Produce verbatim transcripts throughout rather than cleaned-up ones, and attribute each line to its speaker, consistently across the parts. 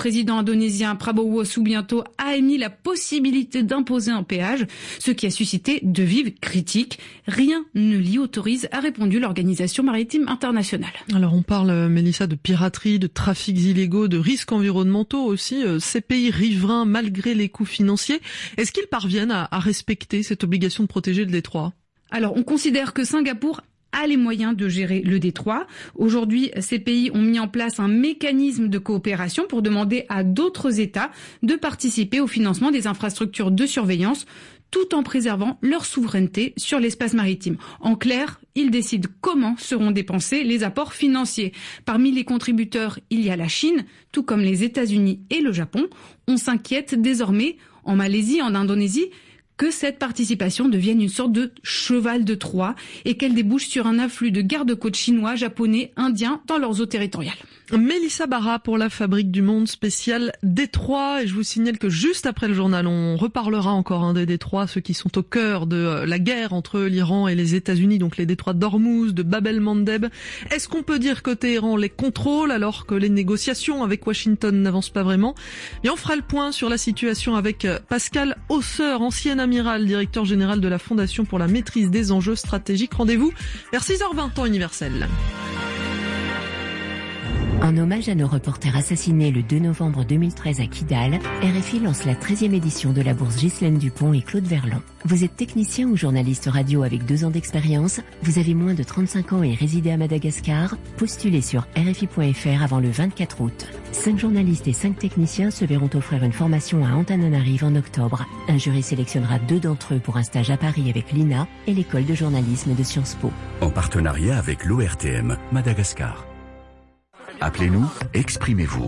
Speaker 1: président indonésien Prabowo Subianto a émis la possibilité d'imposer un péage, ce qui a suscité de vives critiques. Rien ne l'y autorise, a répondu l'Organisation maritime internationale.
Speaker 2: Alors on parle, Mélissa, de piraterie, de trafics illégaux, de risques environnementaux aussi. Ces pays riverains, malgré les coûts financiers, est-ce qu'ils parviennent à, à respecter cette obligation de protéger le détroit ?
Speaker 1: Alors on considère que Singapour a les moyens de gérer le détroit. Aujourd'hui, ces pays ont mis en place un mécanisme de coopération pour demander à d'autres États de participer au financement des infrastructures de surveillance tout en préservant leur souveraineté sur l'espace maritime. En clair, ils décident comment seront dépensés les apports financiers. Parmi les contributeurs, il y a la Chine, tout comme les États-Unis et le Japon. On s'inquiète désormais, en Malaisie, en Indonésie, que cette participation devienne une sorte de cheval de Troie et qu'elle débouche sur un afflux de garde-côtes chinois, japonais, indiens dans leurs eaux territoriales.
Speaker 2: Mélissa Barra pour la Fabrique du Monde spéciale Détroit. Et je vous signale que juste après le journal, on reparlera encore hein, des détroits, ceux qui sont au cœur de la guerre entre l'Iran et les États-Unis, donc les détroits d'Ormuz, de Bab el-Mandeb. Est-ce qu'on peut dire que Téhéran les contrôle alors que les négociations avec Washington n'avancent pas vraiment ? Et on fera le point sur la situation avec Pascal Hausseur, ancien amiral, directeur général de la Fondation pour la maîtrise des enjeux stratégiques. Rendez-vous vers six heures vingt, temps universel.
Speaker 3: En hommage à nos reporters assassinés le deux novembre deux mille treize à Kidal, R F I lance la treizième édition de la bourse Ghislaine Dupont et Claude Verlon. Vous êtes technicien ou journaliste radio avec deux ans d'expérience, vous avez moins de trente-cinq ans et résidez à Madagascar, postulez sur R F I point F R avant le vingt-quatre août. Cinq journalistes et cinq techniciens se verront offrir une formation à Antananarive en octobre. Un jury sélectionnera deux d'entre eux pour un stage à Paris avec l'I N A et l'école de journalisme de Sciences Po.
Speaker 4: En partenariat avec l'O R T M Madagascar. Appelez-nous, exprimez-vous.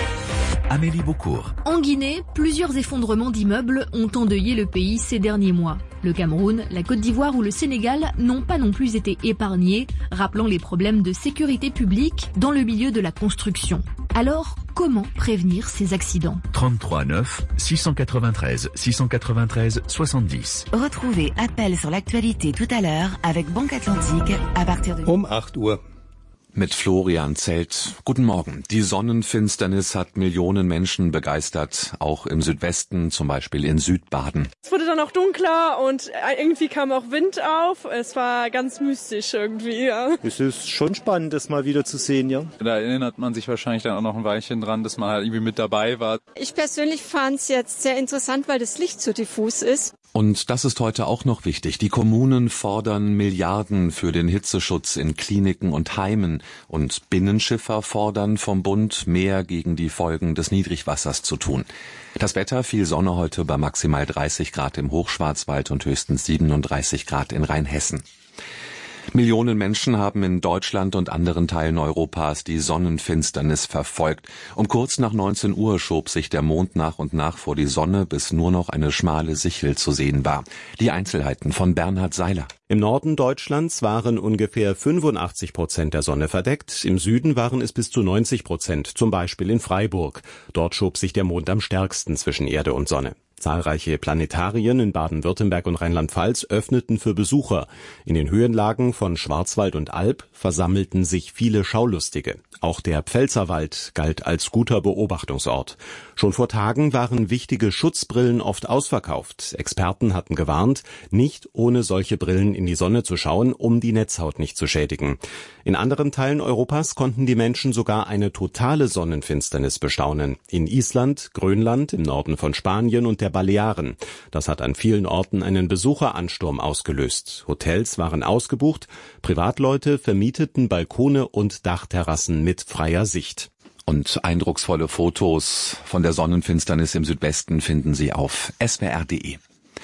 Speaker 4: Amélie Beaucourt.
Speaker 5: En Guinée, plusieurs effondrements d'immeubles ont endeuillé le pays ces derniers mois. Le Cameroun, la Côte d'Ivoire ou le Sénégal n'ont pas non plus été épargnés, rappelant les problèmes de sécurité publique dans le milieu de la construction. Alors, comment prévenir ces accidents ?
Speaker 4: trente-trois neuf six cent quatre-vingt-treize six cent quatre-vingt-treize soixante-dix.
Speaker 3: Retrouvez Appel sur l'actualité tout à l'heure avec Banque Atlantique à partir de...
Speaker 6: Um acht Uhr.
Speaker 7: Mit Florian Zelt. Guten Morgen. Die Sonnenfinsternis hat Millionen Menschen begeistert, auch im Südwesten, zum Beispiel in Südbaden.
Speaker 8: Es wurde dann auch dunkler und irgendwie kam auch Wind auf. Es war ganz mystisch irgendwie, ja.
Speaker 6: Es ist schon spannend, das mal wieder zu sehen, ja.
Speaker 9: Da erinnert man sich wahrscheinlich dann auch noch ein Weilchen dran, dass man halt irgendwie mit dabei war.
Speaker 10: Ich persönlich fand es jetzt sehr interessant, weil das Licht so diffus ist.
Speaker 7: Und das ist heute auch noch wichtig. Die Kommunen fordern Milliarden für den Hitzeschutz in Kliniken und Heimen. Und Binnenschiffer fordern vom Bund, mehr gegen die Folgen des Niedrigwassers zu tun. Das Wetter, viel Sonne heute bei maximal dreißig Grad im Hochschwarzwald und höchstens siebenunddreißig Grad in Rheinhessen. Millionen Menschen haben in Deutschland und anderen Teilen Europas die Sonnenfinsternis verfolgt. Um kurz nach neunzehn Uhr schob sich der Mond nach und nach vor die Sonne, bis nur noch eine schmale Sichel zu sehen war. Die Einzelheiten von Bernhard Seiler.
Speaker 11: Im Norden Deutschlands waren ungefähr fünfundachtzig Prozent der Sonne verdeckt. Im Süden waren es bis zu neunzig Prozent, zum Beispiel in Freiburg. Dort schob sich der Mond am stärksten zwischen Erde und Sonne. Zahlreiche Planetarien in Baden-Württemberg und Rheinland-Pfalz öffneten für Besucher. In den Höhenlagen von Schwarzwald und Alb versammelten sich viele Schaulustige. Auch der Pfälzerwald galt als guter Beobachtungsort. Schon vor Tagen waren wichtige Schutzbrillen oft ausverkauft. Experten hatten gewarnt, nicht ohne solche Brillen in die Sonne zu schauen, um die Netzhaut nicht zu schädigen. In anderen Teilen Europas konnten die Menschen sogar eine totale Sonnenfinsternis bestaunen. In Island, Grönland, im Norden von Spanien und der Balearen. Das hat an vielen Orten einen Besucheransturm ausgelöst. Hotels waren ausgebucht, Privatleute vermieteten Balkone und Dachterrassen mit freier Sicht.
Speaker 7: Und eindrucksvolle Fotos von der Sonnenfinsternis im Südwesten finden Sie auf S W R punkt de.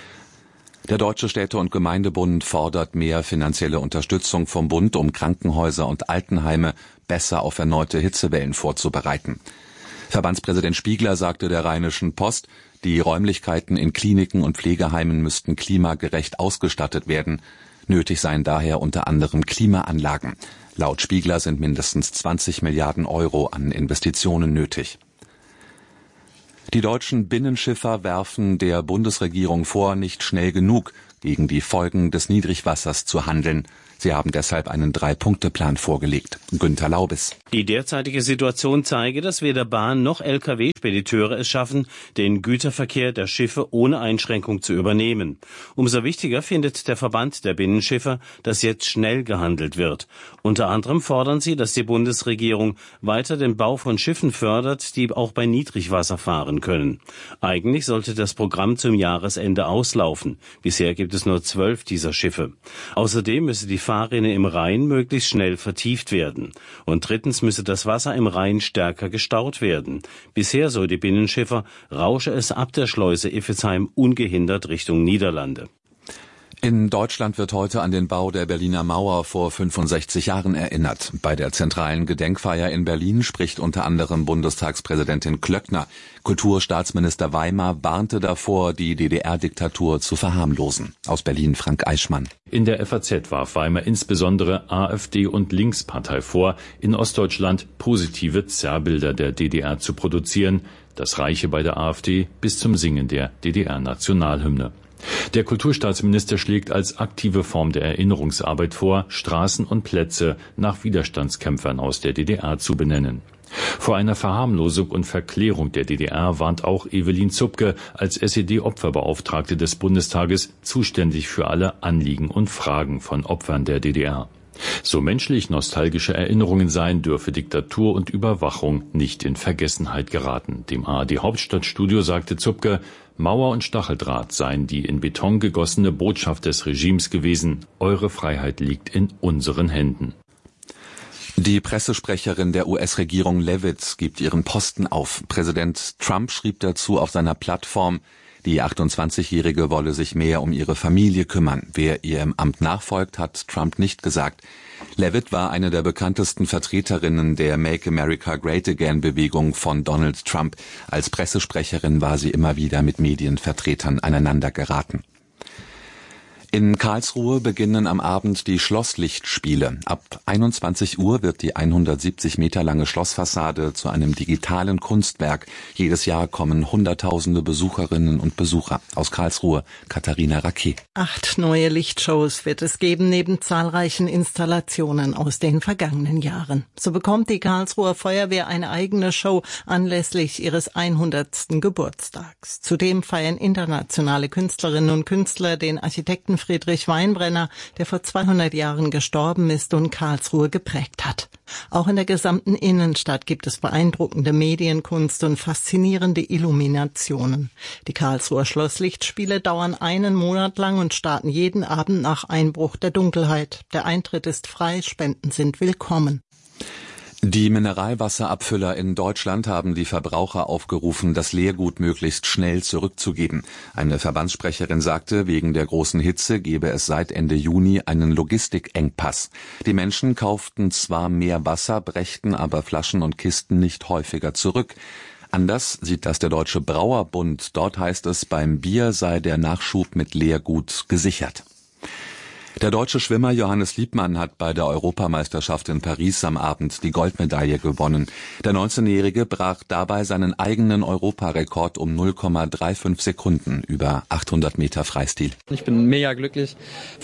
Speaker 7: Der Deutsche Städte- und Gemeindebund fordert mehr finanzielle Unterstützung vom Bund, um Krankenhäuser und Altenheime besser auf erneute Hitzewellen vorzubereiten. Verbandspräsident Spiegler sagte der Rheinischen Post, die Räumlichkeiten in Kliniken und Pflegeheimen müssten klimagerecht ausgestattet werden. Nötig seien daher unter anderem Klimaanlagen. Laut Spiegler sind mindestens zwanzig Milliarden Euro an Investitionen nötig. Die deutschen Binnenschiffer werfen der Bundesregierung vor, nicht schnell genug gegen die Folgen des Niedrigwassers zu handeln. Sie haben deshalb einen Drei-Punkte-Plan vorgelegt. Günter Laubes.
Speaker 12: Die derzeitige Situation zeige, dass weder Bahn noch L K W-Spediteure es schaffen, den Güterverkehr der Schiffe ohne Einschränkung zu übernehmen. Umso wichtiger findet der Verband der Binnenschiffer, dass jetzt schnell gehandelt wird. Unter anderem fordern sie, dass die Bundesregierung weiter den Bau von Schiffen fördert, die auch bei Niedrigwasser fahren können. Eigentlich sollte das Programm zum Jahresende auslaufen. Bisher gibt es nur zwölf dieser Schiffe. Außerdem müsse die Fahrrinne im Rhein möglichst schnell vertieft werden. Und drittens müsse das Wasser im Rhein stärker gestaut werden. Bisher, so die Binnenschiffer, rausche es ab der Schleuse Iffezheim ungehindert Richtung Niederlande.
Speaker 7: In Deutschland wird heute an den Bau der Berliner Mauer vor fünfundsechzig Jahren erinnert. Bei der zentralen Gedenkfeier in Berlin spricht unter anderem Bundestagspräsidentin Klöckner. Kulturstaatsminister Weimar warnte davor, die D D R-Diktatur zu verharmlosen. Aus Berlin Frank Eichmann.
Speaker 13: In der F A Z warf Weimar insbesondere AfD und Linkspartei vor, in Ostdeutschland positive Zerrbilder der D D R zu produzieren. Das reiche bei der AfD bis zum Singen der D D R-Nationalhymne. Der Kulturstaatsminister schlägt als aktive Form der Erinnerungsarbeit vor, Straßen und Plätze nach Widerstandskämpfern aus der D D R zu benennen. Vor einer Verharmlosung und Verklärung der D D R warnt auch Evelyn Zupke als S E D-Opferbeauftragte des Bundestages, zuständig für alle Anliegen und Fragen von Opfern der D D R. So menschlich nostalgische Erinnerungen seien, dürfe Diktatur und Überwachung nicht in Vergessenheit geraten. Dem A R D-Hauptstadtstudio sagte Zupke, Mauer und Stacheldraht seien die in Beton gegossene Botschaft des Regimes gewesen. Eure Freiheit liegt in unseren Händen.
Speaker 7: Die Pressesprecherin der U S-Regierung Leavitt gibt ihren Posten auf. Präsident Trump schrieb dazu auf seiner Plattform, die achtundzwanzigjährige wolle sich mehr um ihre Familie kümmern. Wer ihr im Amt nachfolgt, hat Trump nicht gesagt. Leavitt war eine der bekanntesten Vertreterinnen der Make America Great Again Bewegung von Donald Trump. Als Pressesprecherin war sie immer wieder mit Medienvertretern aneinander geraten. In Karlsruhe beginnen am Abend die Schlosslichtspiele. Ab einundzwanzig Uhr wird die hundertsiebzig Meter lange Schlossfassade zu einem digitalen Kunstwerk. Jedes Jahr kommen Hunderttausende Besucherinnen und Besucher. Aus Karlsruhe, Katharina Raquet.
Speaker 14: Acht neue Lichtshows wird es geben, neben zahlreichen Installationen aus den vergangenen Jahren. So bekommt die Karlsruher Feuerwehr eine eigene Show anlässlich ihres hundertsten Geburtstags. Zudem feiern internationale Künstlerinnen und Künstler den Architekten Friedrich Weinbrenner, der vor zweihundert Jahren gestorben ist und Karlsruhe geprägt hat. Auch in der gesamten Innenstadt gibt es beeindruckende Medienkunst und faszinierende Illuminationen. Die Karlsruher Schlosslichtspiele dauern einen Monat lang und starten jeden Abend nach Einbruch der Dunkelheit. Der Eintritt ist frei, Spenden sind willkommen.
Speaker 7: Die Mineralwasserabfüller in Deutschland haben die Verbraucher aufgerufen, das Leergut möglichst schnell zurückzugeben. Eine Verbandssprecherin sagte, wegen der großen Hitze gebe es seit Ende Juni einen Logistikengpass. Die Menschen kauften zwar mehr Wasser, brächten aber Flaschen und Kisten nicht häufiger zurück. Anders sieht das der Deutsche Brauerbund. Dort heißt es, beim Bier sei der Nachschub mit Leergut gesichert. Der deutsche Schwimmer Johannes Liebmann hat bei der Europameisterschaft in Paris am Abend die Goldmedaille gewonnen. Der neunzehnjährige brach dabei seinen eigenen Europarekord um null Komma fünfunddreißig Sekunden über achthundert Meter Freistil.
Speaker 15: Ich bin mega glücklich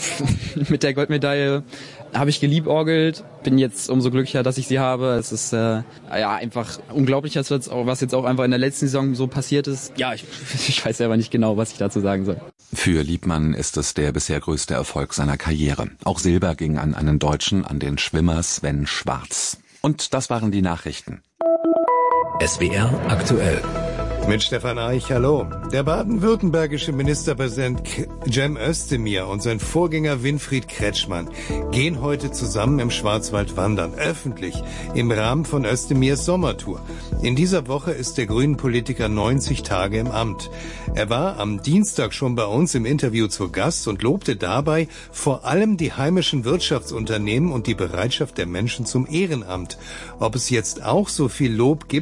Speaker 15: mit der Goldmedaille. Habe ich geliebäugelt, bin jetzt umso glücklicher, dass ich sie habe. Es ist äh, ja einfach unglaublich, was jetzt auch einfach in der letzten Saison so passiert ist. Ja, ich, ich weiß selber nicht genau, was ich dazu sagen soll.
Speaker 7: Für Liebmann ist es der bisher größte Erfolg seiner Karriere. Auch Silber ging an einen Deutschen, an den Schwimmer Sven Schwarz. Und das waren die Nachrichten.
Speaker 4: S W R aktuell.
Speaker 16: Mit Stefan Eich, hallo. Der baden-württembergische Ministerpräsident Cem Özdemir und sein Vorgänger Winfried Kretschmann gehen heute zusammen im Schwarzwald wandern, öffentlich, im Rahmen von Özdemirs Sommertour. In dieser Woche ist der grünen Politiker neunzig Tage im Amt. Er war am Dienstag schon bei uns im Interview zu Gast und lobte dabei vor allem die heimischen Wirtschaftsunternehmen und die Bereitschaft der Menschen zum Ehrenamt. Ob es jetzt auch so viel Lob gibt,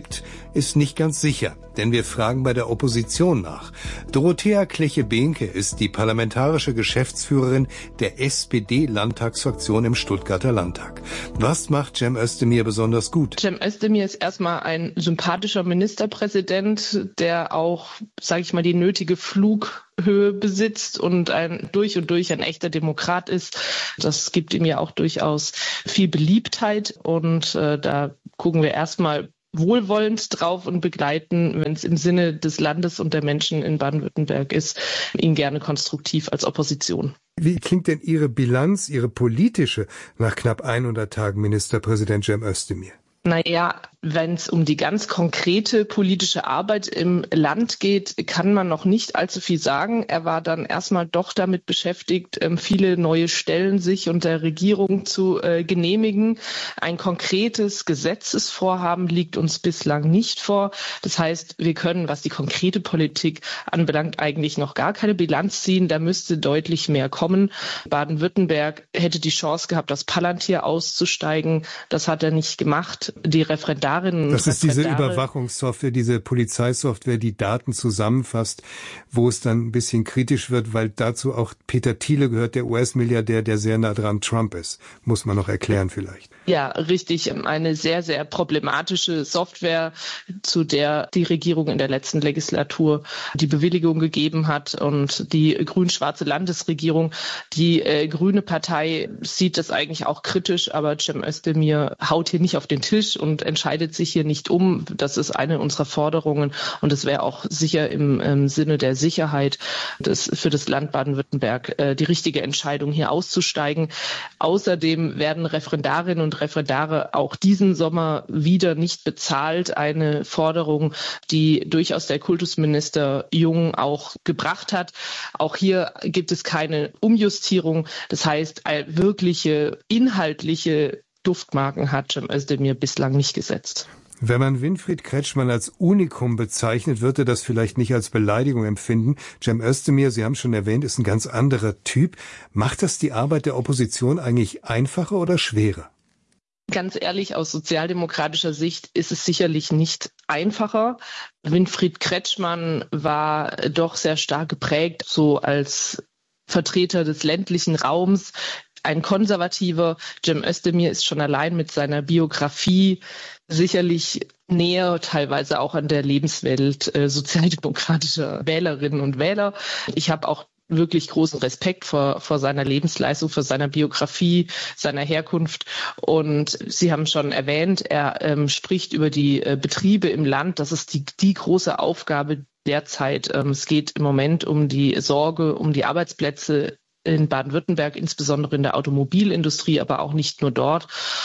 Speaker 16: ist nicht ganz sicher, denn wir fragen bei der Opposition nach. Dorothea Kleche-Behnke ist die parlamentarische Geschäftsführerin der S P D-Landtagsfraktion im Stuttgarter Landtag. Was macht Cem Özdemir besonders gut?
Speaker 17: Cem Özdemir ist erstmal ein sympathischer Ministerpräsident, der auch, sage ich mal, die nötige Flughöhe besitzt und ein durch und durch ein echter Demokrat ist. Das gibt ihm ja auch durchaus viel Beliebtheit und äh, da gucken wir erstmal wohlwollend drauf und begleiten, wenn es im Sinne des Landes und der Menschen in Baden-Württemberg ist, ihn gerne konstruktiv als Opposition.
Speaker 16: Wie klingt denn Ihre Bilanz, Ihre politische, nach knapp hundert Tagen Ministerpräsident Cem Özdemir?
Speaker 17: Naja, wenn es um die ganz konkrete politische Arbeit im Land geht, kann man noch nicht allzu viel sagen. Er war dann erstmal doch damit beschäftigt, viele neue Stellen sich und der Regierung zu äh, genehmigen. Ein konkretes Gesetzesvorhaben liegt uns bislang nicht vor. Das heißt, wir können, was die konkrete Politik anbelangt, eigentlich noch gar keine Bilanz ziehen. Da müsste deutlich mehr kommen. Baden-Württemberg hätte die Chance gehabt, aus Palantir auszusteigen. Das hat er nicht gemacht. Die Referendarinnen
Speaker 16: Das ist diese Überwachungssoftware, diese Polizeisoftware, die Daten zusammenfasst, wo es dann ein bisschen kritisch wird, weil dazu auch Peter Thiele gehört, der U S-Milliardär, der sehr nah dran Trump ist. Muss man noch erklären vielleicht.
Speaker 17: Ja, richtig. Eine sehr, sehr problematische Software, zu der die Regierung in der letzten Legislatur die Bewilligung gegeben hat. Und die grün-schwarze Landesregierung, die äh, grüne Partei sieht das eigentlich auch kritisch, aber Cem Özdemir haut hier nicht auf den Tisch und entscheidet sich hier nicht um. Das ist eine unserer Forderungen und es wäre auch sicher im, im Sinne der Sicherheit des, für das Land Baden-Württemberg äh, die richtige Entscheidung, hier auszusteigen. Außerdem werden Referendarinnen und Referendare auch diesen Sommer wieder nicht bezahlt. Eine Forderung, die durchaus der Kultusminister Jung auch gebracht hat. Auch hier gibt es keine Umjustierung. Das heißt, eine wirkliche inhaltliche Duftmarken hat Cem Özdemir bislang nicht gesetzt.
Speaker 16: Wenn man Winfried Kretschmann als Unikum bezeichnet, wird er das vielleicht nicht als Beleidigung empfinden. Cem Özdemir, Sie haben schon erwähnt, ist ein ganz anderer Typ. Macht das die Arbeit der Opposition eigentlich einfacher oder schwerer?
Speaker 17: Ganz ehrlich, aus sozialdemokratischer Sicht ist es sicherlich nicht einfacher. Winfried Kretschmann war doch sehr stark geprägt, so als Vertreter des ländlichen Raums. Ein Konservativer. Cem Özdemir ist schon allein mit seiner Biografie sicherlich näher, teilweise auch an der Lebenswelt äh, sozialdemokratischer Wählerinnen und Wähler. Ich habe auch wirklich großen Respekt vor, vor seiner Lebensleistung, vor seiner Biografie, seiner Herkunft. Und Sie haben schon erwähnt, er ähm, spricht über die äh, Betriebe im Land. Das ist die, die große Aufgabe derzeit. Ähm, es geht im Moment um die Sorge, um die Arbeitsplätze in Baden-Württemberg, insbesondere in der Automobilindustrie, aber auch nicht nur dort.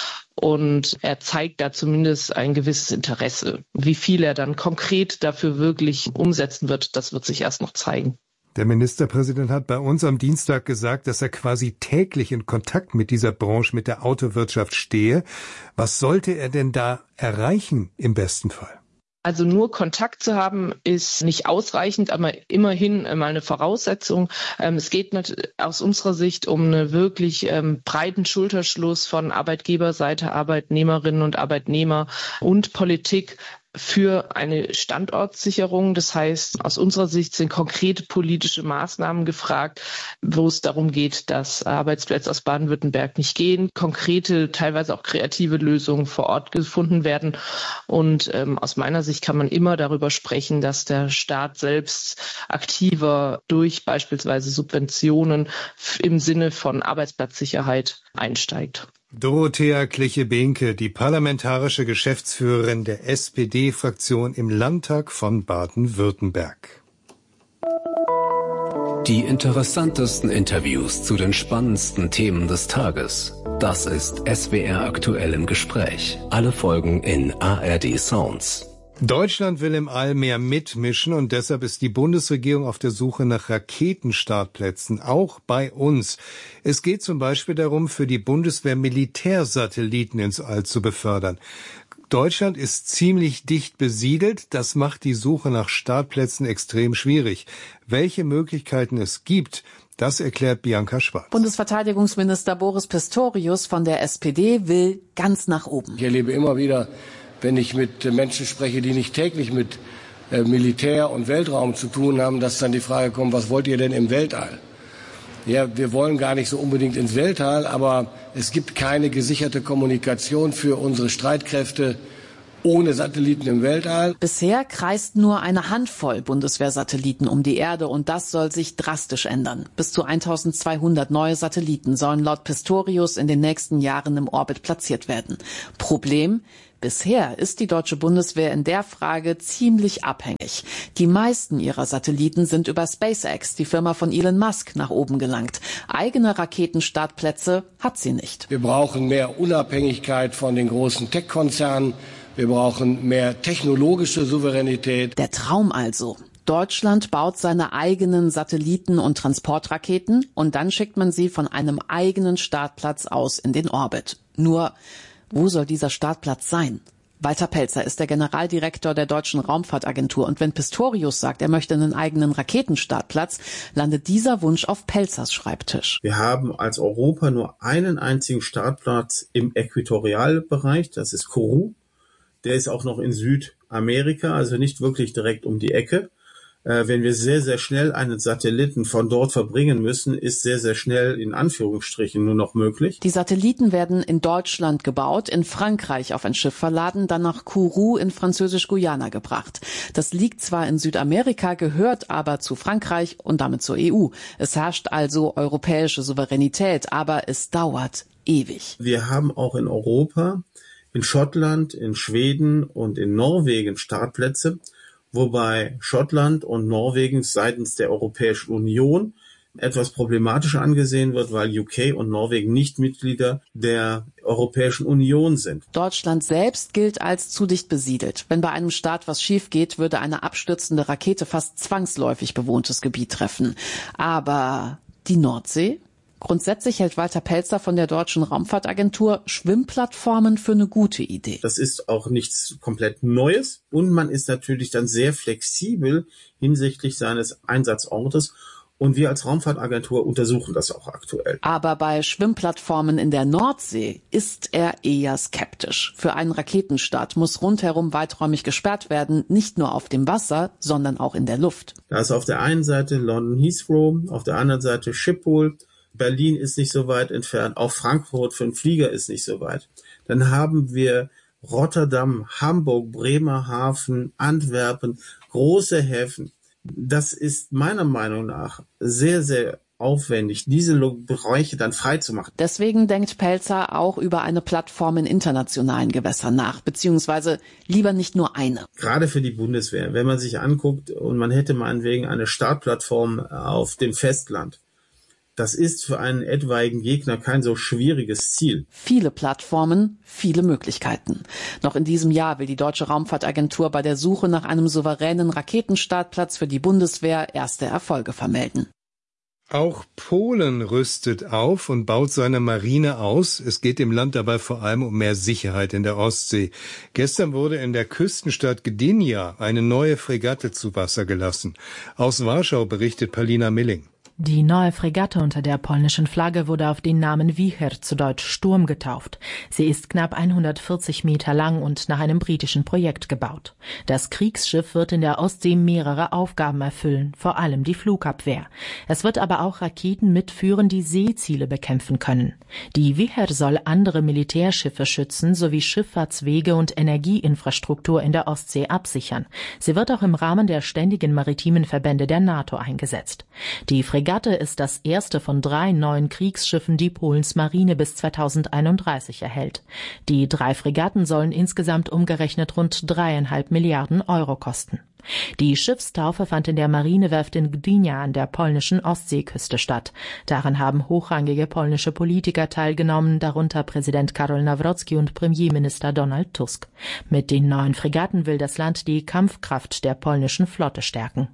Speaker 17: Und er zeigt da zumindest ein gewisses Interesse. Wie viel er dann konkret dafür wirklich umsetzen wird, das wird sich erst noch zeigen.
Speaker 16: Der Ministerpräsident hat bei uns am Dienstag gesagt, dass er quasi täglich in Kontakt mit dieser Branche, mit der Autowirtschaft stehe. Was sollte er denn da erreichen im besten Fall?
Speaker 17: Also nur Kontakt zu haben ist nicht ausreichend, aber immerhin mal eine Voraussetzung. Es geht aus unserer Sicht um einen wirklich breiten Schulterschluss von Arbeitgeberseite, Arbeitnehmerinnen und Arbeitnehmer und Politik für eine Standortsicherung. Das heißt, aus unserer Sicht sind konkrete politische Maßnahmen gefragt, wo es darum geht, dass Arbeitsplätze aus Baden-Württemberg nicht gehen, konkrete, teilweise auch kreative Lösungen vor Ort gefunden werden. Und ähm, aus meiner Sicht kann man immer darüber sprechen, dass der Staat selbst aktiver durch beispielsweise Subventionen im Sinne von Arbeitsplatzsicherheit einsteigt.
Speaker 16: Dorothea Kleche-Behnke, die parlamentarische Geschäftsführerin der S P D-Fraktion im Landtag von Baden-Württemberg.
Speaker 18: Die interessantesten Interviews zu den spannendsten Themen des Tages. Das ist S W R aktuell im Gespräch. Alle Folgen in A R D Sounds.
Speaker 16: Deutschland will im All mehr mitmischen und deshalb ist die Bundesregierung auf der Suche nach Raketenstartplätzen, auch bei uns. Es geht zum Beispiel darum, für die Bundeswehr Militärsatelliten ins All zu befördern. Deutschland ist ziemlich dicht besiedelt, das macht die Suche nach Startplätzen extrem schwierig. Welche Möglichkeiten es gibt, das erklärt Bianca Schwarz.
Speaker 19: Bundesverteidigungsminister Boris Pistorius von der S P D will ganz nach oben.
Speaker 20: Ich erlebe immer wieder
Speaker 19: wenn ich mit Menschen spreche, die nicht täglich mit Militär und Weltraum zu tun haben, dass dann die Frage kommt, was wollt ihr denn im Weltall? Ja, wir wollen gar nicht so unbedingt ins Weltall, aber es gibt keine gesicherte Kommunikation für unsere Streitkräfte ohne Satelliten im Weltall.
Speaker 20: Bisher kreist nur eine Handvoll Bundeswehrsatelliten um die Erde und das soll sich drastisch ändern. Bis zu eintausendzweihundert neue Satelliten sollen laut Pistorius in den nächsten Jahren im Orbit platziert werden. Problem: Bisher ist die deutsche Bundeswehr in der Frage ziemlich abhängig. Die meisten ihrer Satelliten sind über SpaceX, die Firma von Elon Musk, nach oben gelangt. Eigene Raketenstartplätze hat sie nicht.
Speaker 19: Wir brauchen mehr Unabhängigkeit von den großen Tech-Konzernen. Wir brauchen mehr technologische Souveränität.
Speaker 20: Der Traum also. Deutschland baut seine eigenen Satelliten und Transportraketen und dann schickt man sie von einem eigenen Startplatz aus in den Orbit. Nur, wo soll dieser Startplatz sein? Walter Pelzer ist der Generaldirektor der Deutschen Raumfahrtagentur und wenn Pistorius sagt, er möchte einen eigenen Raketenstartplatz, landet dieser Wunsch auf Pelzers Schreibtisch.
Speaker 21: Wir haben als Europa nur einen einzigen Startplatz im Äquatorialbereich, das ist Kourou. Der ist auch noch in Südamerika, also nicht wirklich direkt um die Ecke. Äh, wenn wir sehr, sehr schnell einen Satelliten von dort verbringen müssen, ist sehr, sehr schnell in Anführungsstrichen nur noch möglich.
Speaker 20: Die Satelliten werden in Deutschland gebaut, in Frankreich auf ein Schiff verladen, dann nach Kourou in Französisch-Guyana gebracht. Das liegt zwar in Südamerika, gehört aber zu Frankreich und damit zur E U. Es herrscht also europäische Souveränität, aber es dauert ewig.
Speaker 21: Wir haben auch in Europa, in Schottland, in Schweden und in Norwegen Startplätze, wobei Schottland und Norwegen seitens der Europäischen Union etwas problematisch angesehen wird, weil U K und Norwegen nicht Mitglieder der Europäischen Union sind.
Speaker 20: Deutschland selbst gilt als zu dicht besiedelt. Wenn bei einem Start was schief geht, würde eine abstürzende Rakete fast zwangsläufig bewohntes Gebiet treffen. Aber die Nordsee? Grundsätzlich hält Walter Pelzer von der Deutschen Raumfahrtagentur Schwimmplattformen für eine gute Idee.
Speaker 21: Das ist auch nichts komplett Neues und man ist natürlich dann sehr flexibel hinsichtlich seines Einsatzortes. Und wir als Raumfahrtagentur untersuchen das auch aktuell.
Speaker 20: Aber bei Schwimmplattformen in der Nordsee ist er eher skeptisch. Für einen Raketenstart muss rundherum weiträumig gesperrt werden, nicht nur auf dem Wasser, sondern auch in der Luft.
Speaker 21: Da ist auf der einen Seite London Heathrow, auf der anderen Seite Schiphol. Berlin ist nicht so weit entfernt, auch Frankfurt für einen Flieger ist nicht so weit. Dann haben wir Rotterdam, Hamburg, Bremerhaven, Antwerpen, große Häfen. Das ist meiner Meinung nach sehr, sehr aufwendig, diese Bereiche dann freizumachen.
Speaker 20: Deswegen denkt Pelzer auch über eine Plattform in internationalen Gewässern nach, beziehungsweise lieber nicht nur eine.
Speaker 21: Gerade für die Bundeswehr, wenn man sich anguckt und man hätte meinetwegen eine Startplattform auf dem Festland, das ist für einen etwaigen Gegner kein so schwieriges Ziel.
Speaker 20: Viele Plattformen, viele Möglichkeiten. Noch in diesem Jahr will die Deutsche Raumfahrtagentur bei der Suche nach einem souveränen Raketenstartplatz für die Bundeswehr erste Erfolge vermelden.
Speaker 16: Auch Polen rüstet auf und baut seine Marine aus. Es geht dem Land dabei vor allem um mehr Sicherheit in der Ostsee. Gestern wurde in der Küstenstadt Gdynia eine neue Fregatte zu Wasser gelassen. Aus Warschau berichtet Paulina Milling.
Speaker 22: Die neue Fregatte unter der polnischen Flagge wurde auf den Namen Wicher, zu Deutsch Sturm, getauft. Sie ist knapp hundertvierzig Meter lang und nach einem britischen Projekt gebaut. Das Kriegsschiff wird in der Ostsee mehrere Aufgaben erfüllen, vor allem die Flugabwehr. Es wird aber auch Raketen mitführen, die Seeziele bekämpfen können. Die Wicher soll andere Militärschiffe schützen sowie Schifffahrtswege und Energieinfrastruktur in der Ostsee absichern. Sie wird auch im Rahmen der ständigen maritimen Verbände der NATO eingesetzt. Die Die Fregatte ist das erste von drei neuen Kriegsschiffen, die Polens Marine bis zweitausendeinunddreißig erhält. Die drei Fregatten sollen insgesamt umgerechnet rund dreieinhalb Milliarden Euro kosten. Die Schiffstaufe fand in der Marinewerft in Gdynia an der polnischen Ostseeküste statt. Daran haben hochrangige polnische Politiker teilgenommen, darunter Präsident Karol Nawrocki und Premierminister Donald Tusk. Mit den neuen Fregatten will das Land die Kampfkraft der polnischen Flotte stärken.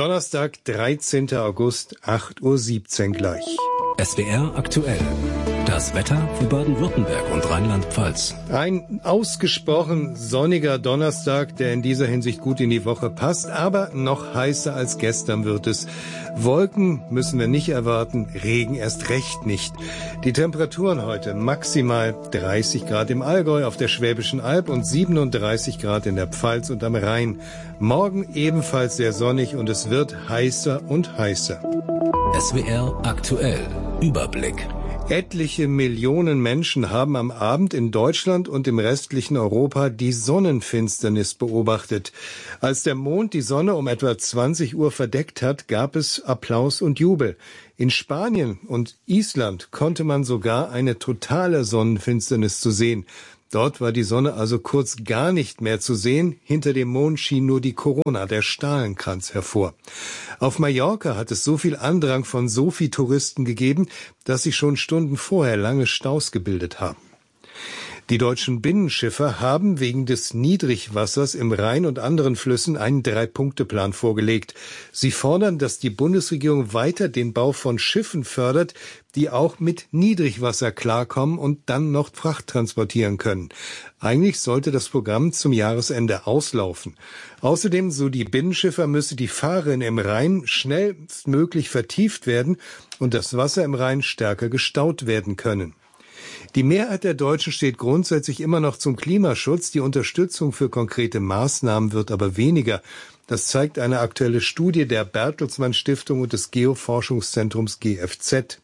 Speaker 16: Donnerstag, dreizehnten August, acht Uhr siebzehn gleich.
Speaker 18: S W R aktuell. Das Wetter für Baden-Württemberg und Rheinland-Pfalz.
Speaker 16: Ein ausgesprochen sonniger Donnerstag, der in dieser Hinsicht gut in die Woche passt, aber noch heißer als gestern wird es. Wolken müssen wir nicht erwarten, Regen erst recht nicht. Die Temperaturen heute maximal dreißig Grad im Allgäu, auf der Schwäbischen Alb und siebenunddreißig Grad in der Pfalz und am Rhein. Morgen ebenfalls sehr sonnig und es wird heißer und heißer.
Speaker 18: S W R aktuell. Überblick.
Speaker 16: Etliche Millionen Menschen haben am Abend in Deutschland und im restlichen Europa die Sonnenfinsternis beobachtet. Als der Mond die Sonne um etwa zwanzig Uhr verdeckt hat, gab es Applaus und Jubel. In Spanien und Island konnte man sogar eine totale Sonnenfinsternis zu sehen. Dort war die Sonne also kurz gar nicht mehr zu sehen. Hinter dem Mond schien nur die Corona, der Stahlenkranz, hervor. Auf Mallorca hat es so viel Andrang von Sofi-Touristen gegeben, dass sich schon Stunden vorher lange Staus gebildet haben. Die deutschen Binnenschiffer haben wegen des Niedrigwassers im Rhein und anderen Flüssen einen Drei-Punkte-Plan vorgelegt. Sie fordern, dass die Bundesregierung weiter den Bau von Schiffen fördert, die auch mit Niedrigwasser klarkommen und dann noch Fracht transportieren können. Eigentlich sollte das Programm zum Jahresende auslaufen. Außerdem, so die Binnenschiffer, müsse die Fahrrinne im Rhein schnellstmöglich vertieft werden und das Wasser im Rhein stärker gestaut werden können. Die Mehrheit der Deutschen steht grundsätzlich immer noch zum Klimaschutz. Die Unterstützung für konkrete Maßnahmen wird aber weniger. Das zeigt eine aktuelle Studie der Bertelsmann Stiftung und des Geoforschungszentrums G F Z.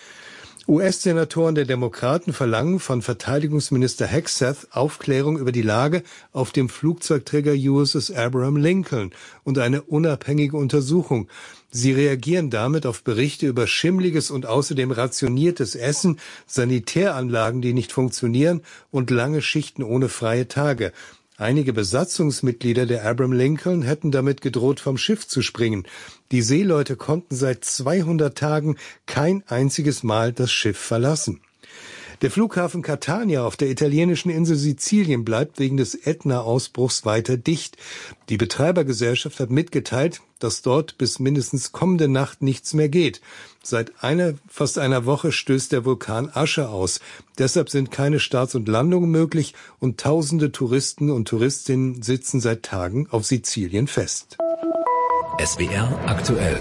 Speaker 16: U S-Senatoren der Demokraten verlangen von Verteidigungsminister Hegseth Aufklärung über die Lage auf dem Flugzeugträger U S S Abraham Lincoln und eine unabhängige Untersuchung. Sie reagieren damit auf Berichte über schimmliges und außerdem rationiertes Essen, Sanitäranlagen, die nicht funktionieren und lange Schichten ohne freie Tage. Einige Besatzungsmitglieder der Abraham Lincoln hätten damit gedroht, vom Schiff zu springen. Die Seeleute konnten seit zweihundert Tagen kein einziges Mal das Schiff verlassen. Der Flughafen Catania auf der italienischen Insel Sizilien bleibt wegen des Ätna-Ausbruchs weiter dicht. Die Betreibergesellschaft hat mitgeteilt, dass dort bis mindestens kommende Nacht nichts mehr geht. Seit einer, fast einer Woche stößt der Vulkan Asche aus. Deshalb sind keine Starts und Landungen möglich und tausende Touristen und Touristinnen sitzen seit Tagen auf Sizilien fest.
Speaker 18: S W R aktuell.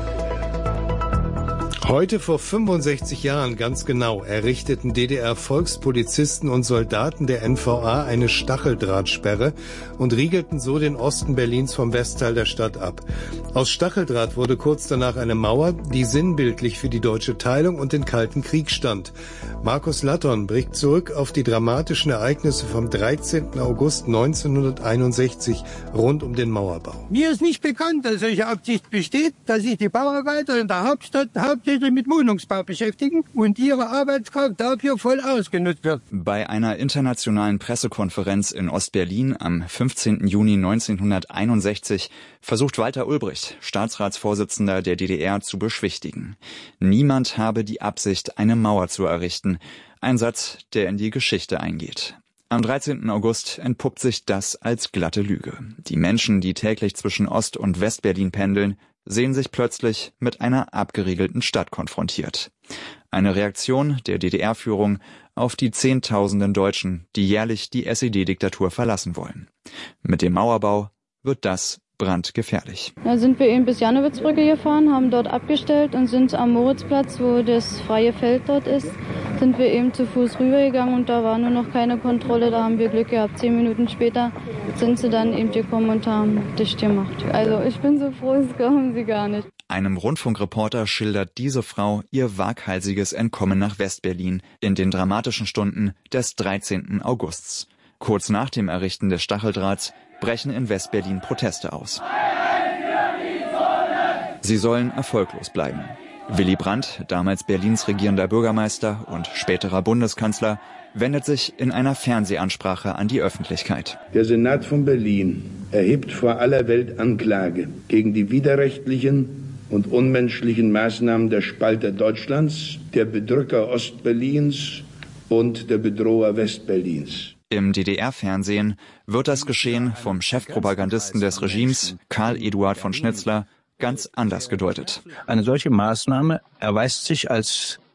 Speaker 16: Heute vor fünfundsechzig Jahren ganz genau errichteten D D R-Volkspolizisten und Soldaten der N V A eine Stacheldrahtsperre und riegelten so den Osten Berlins vom Westteil der Stadt ab. Aus Stacheldraht wurde kurz danach eine Mauer, die sinnbildlich für die deutsche Teilung und den Kalten Krieg stand. Markus Latton blickt zurück auf die dramatischen Ereignisse vom dreizehnten August neunzehnhunderteinundsechzig rund um den Mauerbau.
Speaker 1: Mir ist nicht bekannt, dass solche Absicht besteht, dass sich die Bauarbeiter in der Hauptstadt hauptsächlich mit Wohnungsbau beschäftigen und ihre Arbeitskraft dafür voll ausgenutzt wird.
Speaker 2: Bei einer internationalen Pressekonferenz in Ostberlin am fünfzehnten Juni neunzehnhunderteinundsechzig versucht Walter Ulbricht, Staatsratsvorsitzender der D D R, zu beschwichtigen. Niemand habe die Absicht, eine Mauer zu errichten. Ein Satz, der in die Geschichte eingeht. Am dreizehnten August entpuppt sich das als glatte Lüge. Die Menschen, die täglich zwischen Ost- und Westberlin pendeln, sehen sich plötzlich mit einer abgeriegelten Stadt konfrontiert. Eine Reaktion der D D R-Führung auf die Zehntausenden Deutschen, die jährlich die S E D-Diktatur verlassen wollen. Mit dem Mauerbau wird das brandgefährlich.
Speaker 23: Da sind wir eben bis Jannowitzbrücke gefahren, haben dort abgestellt und sind am Moritzplatz, wo das freie Feld dort ist, sind wir eben zu Fuß rübergegangen und da war nur noch keine Kontrolle, da haben wir Glück gehabt. Zehn Minuten später sind sie dann eben gekommen und haben dicht gemacht. Also ich bin so froh, das glauben Sie gar nicht.
Speaker 2: Einem Rundfunkreporter schildert diese Frau ihr waghalsiges Entkommen nach Westberlin in den dramatischen Stunden des dreizehnten Augusts. Kurz nach dem Errichten des Stacheldrahts brechen in Westberlin Proteste aus. Sie sollen erfolglos bleiben. Willy Brandt, damals Berlins regierender Bürgermeister und späterer Bundeskanzler, wendet sich in einer Fernsehansprache an die Öffentlichkeit.
Speaker 24: Der Senat von Berlin erhebt vor aller Welt Anklage gegen die widerrechtlichen und unmenschlichen Maßnahmen der Spalter Deutschlands, der Bedrücker Ostberlins und der Bedroher Westberlins.
Speaker 2: Im D D R-Fernsehen wird das Geschehen vom Chefpropagandisten des Regimes, Karl Eduard von Schnitzler, ganz anders gedeutet.
Speaker 1: Eine solche Maßnahme erweist sich als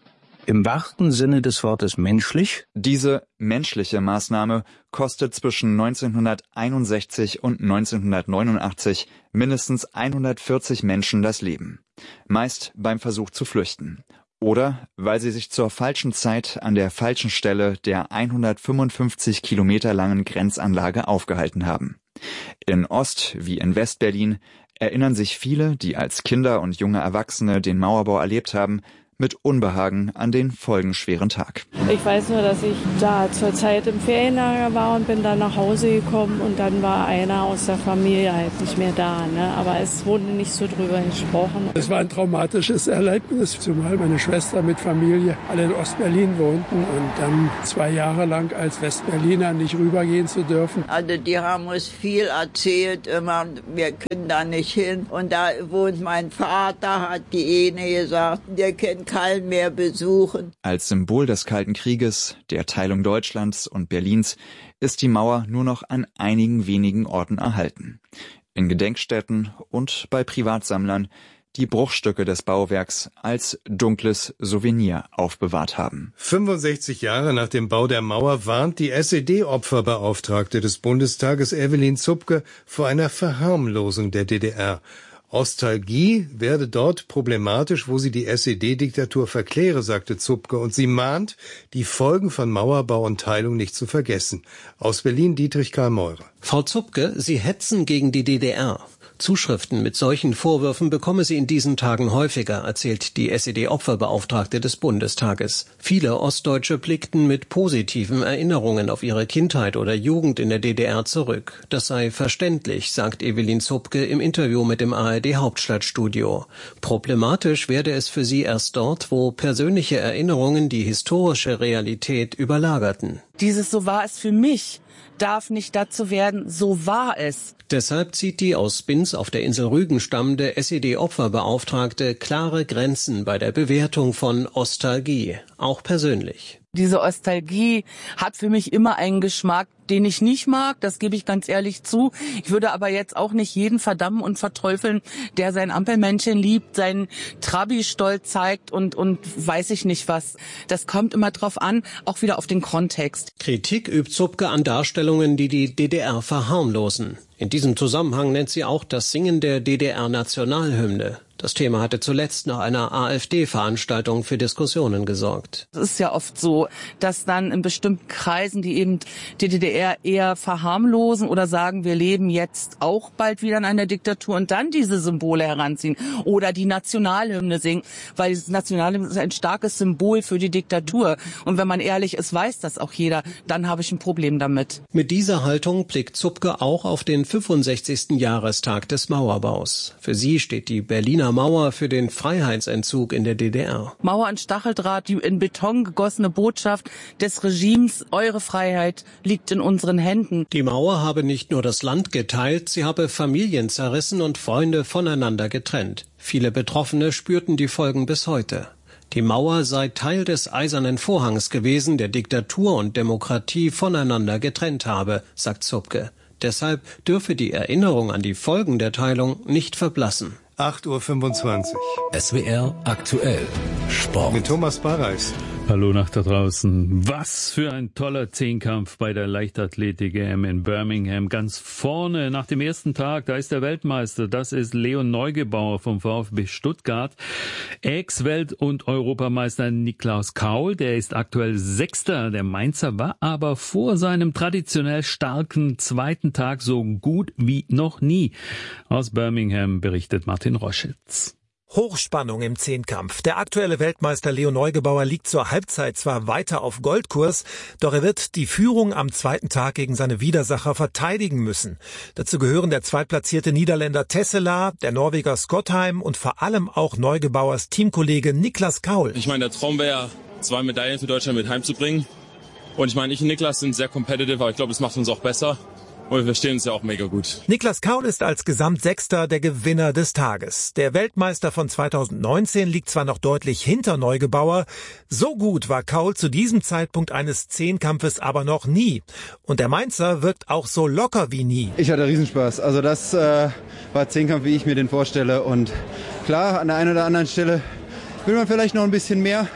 Speaker 3: im wahrsten Sinne des Wortes menschlich.
Speaker 2: Diese menschliche Maßnahme kostet zwischen neunzehnhunderteinundsechzig und neunzehnhundertneunundachtzig mindestens hundertvierzig Menschen das Leben. Meist beim Versuch zu flüchten. Oder weil sie sich zur falschen Zeit an der falschen Stelle der hundertfünfundfünfzig Kilometer langen Grenzanlage aufgehalten haben. In Ost- wie in West-Berlin erinnern sich viele, die als Kinder und junge Erwachsene den Mauerbau erlebt haben, mit Unbehagen an den folgenschweren Tag.
Speaker 5: Ich weiß nur, dass ich da zur Zeit im Ferienlager war und bin dann nach Hause gekommen und dann war einer aus der Familie halt nicht mehr da. Ne? Aber es wurde nicht so drüber gesprochen.
Speaker 6: Es war ein traumatisches Erlebnis, zumal meine Schwester mit Familie alle in Ostberlin wohnten und dann zwei Jahre lang als Westberliner nicht rübergehen zu dürfen.
Speaker 8: Also die haben uns viel erzählt, immer, wir können da nicht hin. Und da wohnt mein Vater, hat die Ene gesagt, der kennt keinen mehr besuchen.
Speaker 2: Als Symbol des Kalten Krieges, der Teilung Deutschlands und Berlins ist die Mauer nur noch an einigen wenigen Orten erhalten. In Gedenkstätten und bei Privatsammlern, die Bruchstücke des Bauwerks als dunkles Souvenir aufbewahrt haben.
Speaker 16: fünfundsechzig Jahre nach dem Bau der Mauer warnt die S E D-Opferbeauftragte des Bundestages Evelyn Zupke vor einer Verharmlosung der D D R. Ostalgie werde dort problematisch, wo sie die S E D-Diktatur verkläre, sagte Zupke, und sie mahnt, die Folgen von Mauerbau und Teilung nicht zu vergessen. Aus Berlin Dietrich Karl Meurer.
Speaker 25: Frau Zupke, Sie hetzen gegen die D D R. Zuschriften mit solchen Vorwürfen bekomme sie in diesen Tagen häufiger, erzählt die S E D-Opferbeauftragte des Bundestages. Viele Ostdeutsche blickten mit positiven Erinnerungen auf ihre Kindheit oder Jugend in der D D R zurück. Das sei verständlich, sagt Evelyn Zupke im Interview mit dem A R D-Hauptstadtstudio. Problematisch werde es für sie erst dort, wo persönliche Erinnerungen die historische Realität überlagerten.
Speaker 26: Dieses "So war es für mich" darf nicht dazu werden, so war es.
Speaker 25: Deshalb zieht die aus Binz auf der Insel Rügen stammende S E D-Opferbeauftragte klare Grenzen bei der Bewertung von Ostalgie, auch persönlich.
Speaker 26: Diese Ostalgie hat für mich immer einen Geschmack, den ich nicht mag, das gebe ich ganz ehrlich zu. Ich würde aber jetzt auch nicht jeden verdammen und verteufeln, der sein Ampelmännchen liebt, seinen Trabi-Stolz zeigt und, und weiß ich nicht was. Das kommt immer drauf an, auch wieder auf den Kontext.
Speaker 25: Kritik übt Zupke an Darstellungen, die die D D R verharmlosen. In diesem Zusammenhang nennt sie auch das Singen der D D R-Nationalhymne. Das Thema hatte zuletzt nach einer AfD-Veranstaltung für Diskussionen gesorgt.
Speaker 26: Es ist ja oft so, dass dann in bestimmten Kreisen, die eben die D D R eher verharmlosen oder sagen, wir leben jetzt auch bald wieder in einer Diktatur und dann diese Symbole heranziehen oder die Nationalhymne singen, weil das Nationalhymne ist ein starkes Symbol für die Diktatur. Und wenn man ehrlich ist, weiß das auch jeder, dann habe ich ein Problem damit.
Speaker 25: Mit dieser Haltung blickt Zupke auch auf den fünfundsechzigsten Jahrestag des Mauerbaus. Für sie steht die Berliner Mauer für den Freiheitsentzug in der D D R.
Speaker 26: Mauer und Stacheldraht, die in Beton gegossene Botschaft des Regimes, eure Freiheit liegt in unseren Händen.
Speaker 25: Die Mauer habe nicht nur das Land geteilt, sie habe Familien zerrissen und Freunde voneinander getrennt. Viele Betroffene spürten die Folgen bis heute. Die Mauer sei Teil des Eisernen Vorhangs gewesen, der Diktatur und Demokratie voneinander getrennt habe, sagt Zupke. Deshalb dürfe die Erinnerung an die Folgen der Teilung nicht verblassen.
Speaker 16: acht Uhr fünfundzwanzig.
Speaker 18: S W R aktuell Sport.
Speaker 16: Mit Thomas Barreis.
Speaker 27: Hallo nach da draußen. Was für ein toller Zehnkampf bei der Leichtathletik-E M in Birmingham. Ganz vorne nach dem ersten Tag, da ist der Weltmeister. Das ist Leon Neugebauer vom VfB Stuttgart. Ex-Welt- und Europameister Niklaus Kaul, der ist aktuell Sechster. Der Mainzer war aber vor seinem traditionell starken zweiten Tag so gut wie noch nie. Aus Birmingham berichtet Martin Roschitz.
Speaker 28: Hochspannung im Zehnkampf. Der aktuelle Weltmeister Leon Neugebauer liegt zur Halbzeit zwar weiter auf Goldkurs, doch er wird die Führung am zweiten Tag gegen seine Widersacher verteidigen müssen. Dazu gehören der zweitplatzierte Niederländer Tessela, der Norweger Skottheim und vor allem auch Neugebauers Teamkollege Niklas Kaul.
Speaker 29: Ich meine, der Traum wäre ja, zwei Medaillen für Deutschland mit heimzubringen. Und ich meine, ich und Niklas sind sehr competitive, aber ich glaube, es macht uns auch besser. Und wir verstehen uns ja auch mega gut.
Speaker 28: Niklas Kaul ist als Gesamtsechster der Gewinner des Tages. Der Weltmeister von zweitausendneunzehn liegt zwar noch deutlich hinter Neugebauer, so gut war Kaul zu diesem Zeitpunkt eines Zehnkampfes aber noch nie. Und der Mainzer wirkt auch so locker wie nie.
Speaker 30: Ich hatte Riesenspaß. Also das äh, war Zehnkampf, wie ich mir den vorstelle. Und klar, an der einen oder anderen Stelle will man vielleicht noch ein bisschen mehr.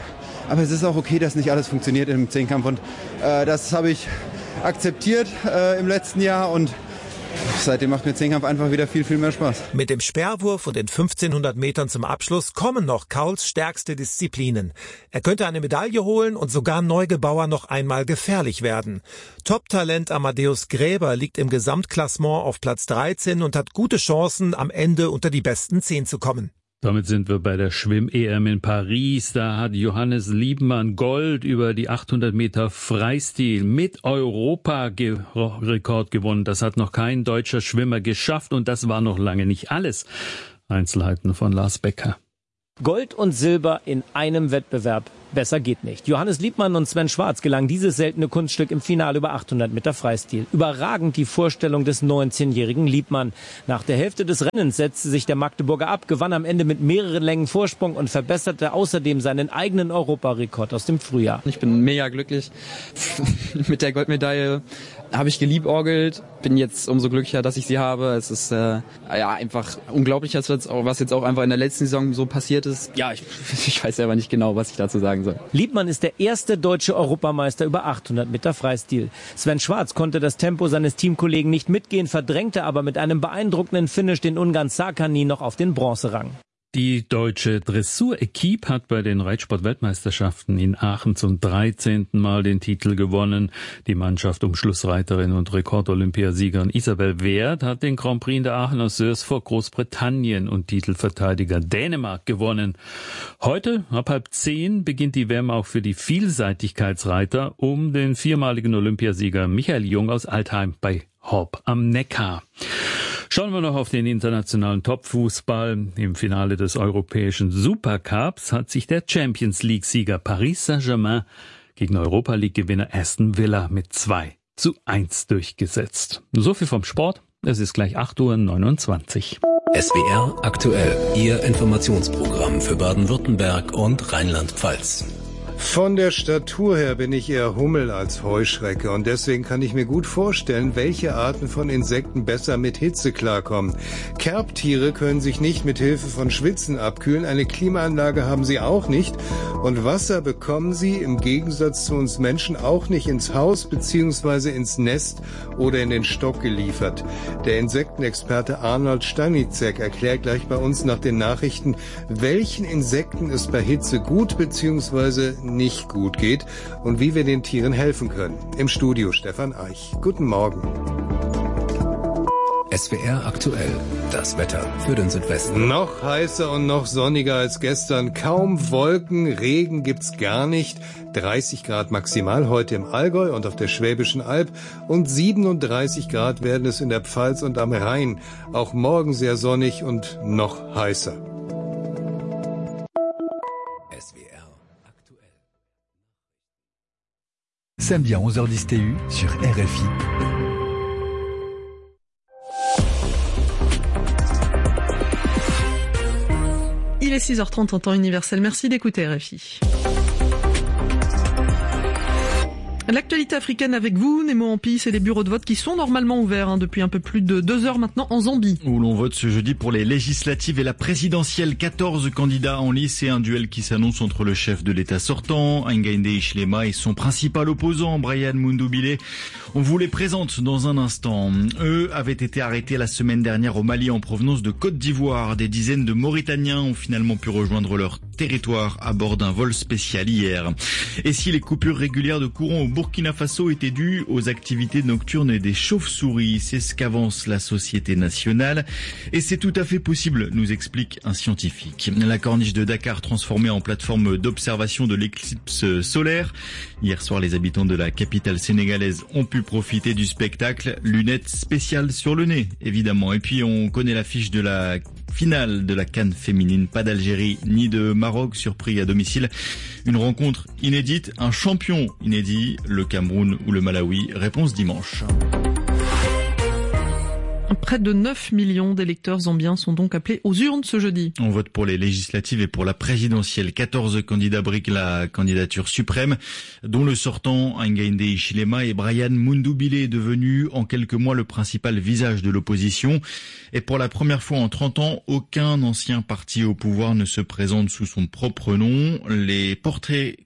Speaker 30: Aber es ist auch okay, dass nicht alles funktioniert im Zehnkampf. Und äh, das habe ich akzeptiert äh, im letzten Jahr und seitdem macht mir Zehnkampf einfach wieder viel, viel mehr Spaß.
Speaker 28: Mit dem Speerwurf und den fünfzehnhundert Metern zum Abschluss kommen noch Kauls stärkste Disziplinen. Er könnte eine Medaille holen und sogar Neugebauer noch einmal gefährlich werden. Top-Talent Amadeus Gräber liegt im Gesamtklassement auf Platz dreizehn und hat gute Chancen, am Ende unter die besten zehn zu kommen.
Speaker 27: Damit sind wir bei der Schwimm-E M in Paris. Da hat Johannes Liebmann Gold über die achthundert Meter Freistil mit Europarekord gewonnen. Das hat noch kein deutscher Schwimmer geschafft und das war noch lange nicht alles. Einzelheiten von Lars Becker.
Speaker 4: Gold und Silber in einem Wettbewerb. Besser geht nicht. Johannes Liebmann und Sven Schwarz gelang dieses seltene Kunststück im Finale über achthundert Meter Freistil. Überragend die Vorstellung des neunzehnjährigen Liebmann. Nach der Hälfte des Rennens setzte sich der Magdeburger ab, gewann am Ende mit mehreren Längen Vorsprung und verbesserte außerdem seinen eigenen Europarekord aus dem Frühjahr.
Speaker 7: Ich bin mega glücklich mit der Goldmedaille. Habe ich geliebäugelt, bin jetzt umso glücklicher, dass ich sie habe. Es ist äh, ja einfach unglaublich, was jetzt, auch, was jetzt auch einfach in der letzten Saison so passiert ist. Ja, ich, ich weiß selber nicht genau, was ich dazu sagen soll.
Speaker 4: Liebmann ist der erste deutsche Europameister über achthundert Meter Freistil. Sven Schwarz konnte das Tempo seines Teamkollegen nicht mitgehen, verdrängte aber mit einem beeindruckenden Finish den Ungarn Szakányi noch auf den Bronzerang.
Speaker 27: Die deutsche Dressur-Equipe hat bei den Reitsport-Weltmeisterschaften in Aachen zum dreizehnten Mal den Titel gewonnen. Die Mannschaft um Schlussreiterin und Rekord-Olympiasiegerin Isabel Wert hat den Grand Prix in der Aachener Sörs vor Großbritannien und Titelverteidiger Dänemark gewonnen. Heute, ab halb zehn, beginnt die W M auch für die Vielseitigkeitsreiter um den viermaligen Olympiasieger Michael Jung aus Altheim bei Horb am Neckar. Schauen wir noch auf den internationalen Topfußball. Im Finale des europäischen Supercups hat sich der Champions-League-Sieger Paris Saint-Germain gegen Europa-League-Gewinner Aston Villa mit zwei zu eins durchgesetzt. So viel vom Sport. Es ist gleich acht Uhr neunundzwanzig.
Speaker 18: S W R aktuell, Ihr Informationsprogramm für Baden-Württemberg und Rheinland-Pfalz.
Speaker 16: Von der Statur her bin ich eher Hummel als Heuschrecke und deswegen kann ich mir gut vorstellen, welche Arten von Insekten besser mit Hitze klarkommen. Kerbtiere können sich nicht mit Hilfe von Schwitzen abkühlen, eine Klimaanlage haben sie auch nicht und Wasser bekommen sie im Gegensatz zu uns Menschen auch nicht ins Haus bzw. ins Nest oder in den Stock geliefert. Der Insektenexperte Arnold Staniszek erklärt gleich bei uns nach den Nachrichten, welchen Insekten es bei Hitze gut bzw. nicht gut geht und wie wir den Tieren helfen können. Im Studio Stefan Eich. Guten Morgen.
Speaker 18: S W R aktuell, das Wetter für den Südwesten.
Speaker 16: Noch heißer und noch sonniger als gestern. Kaum Wolken, Regen gibt's gar nicht. dreißig Grad maximal heute im Allgäu und auf der Schwäbischen Alb und siebenunddreißig Grad werden es in der Pfalz und am Rhein. Auch morgen sehr sonnig und noch heißer.
Speaker 9: Samedi à onze heures dix T U sur R F I.
Speaker 10: Il est six heures trente en temps universel. Merci d'écouter R F I. L'actualité africaine avec vous, Nemo Ampi, c'est les bureaux de vote qui sont normalement ouverts hein, depuis un peu plus de deux heures maintenant en Zambie.
Speaker 11: Où l'on vote ce jeudi pour les législatives et la présidentielle. quatorze candidats en lice et un duel qui s'annonce entre le chef de l'État sortant, Hakainde Hichilema, et son principal opposant, Brian Mundubile. On vous les présente dans un instant. Eux avaient été arrêtés la semaine dernière au Mali en provenance de Côte d'Ivoire. Des dizaines de Mauritaniens ont finalement pu rejoindre leur territoire à bord d'un vol spécial hier. Et si les coupures régulières de courant au Burkina Faso étaient dues aux activités nocturnes des chauves-souris, c'est ce qu'avance la Société nationale. Et c'est tout à fait possible, nous explique un scientifique. La corniche de Dakar transformée en plateforme d'observation de l'éclipse solaire. Hier soir, les habitants de la capitale sénégalaise ont pu profiter du spectacle. Lunettes spéciales sur le nez, évidemment. Et puis, on connaît l'affiche de la finale de la CAN féminine. Pas d'Algérie ni de Maroc, surpris à domicile. Une rencontre inédite, un champion inédit, le Cameroun ou le Malawi. Réponse dimanche.
Speaker 10: Près de neuf millions d'électeurs zambiens sont donc appelés aux urnes ce jeudi.
Speaker 11: On vote pour les législatives et pour la présidentielle. quatorze candidats briquent la candidature suprême, dont le sortant Hakainde Hichilema et Brian Mundubile, devenu en quelques mois le principal visage de l'opposition. Et pour la première fois en trente ans, aucun ancien parti au pouvoir ne se présente sous son propre nom. Les portraits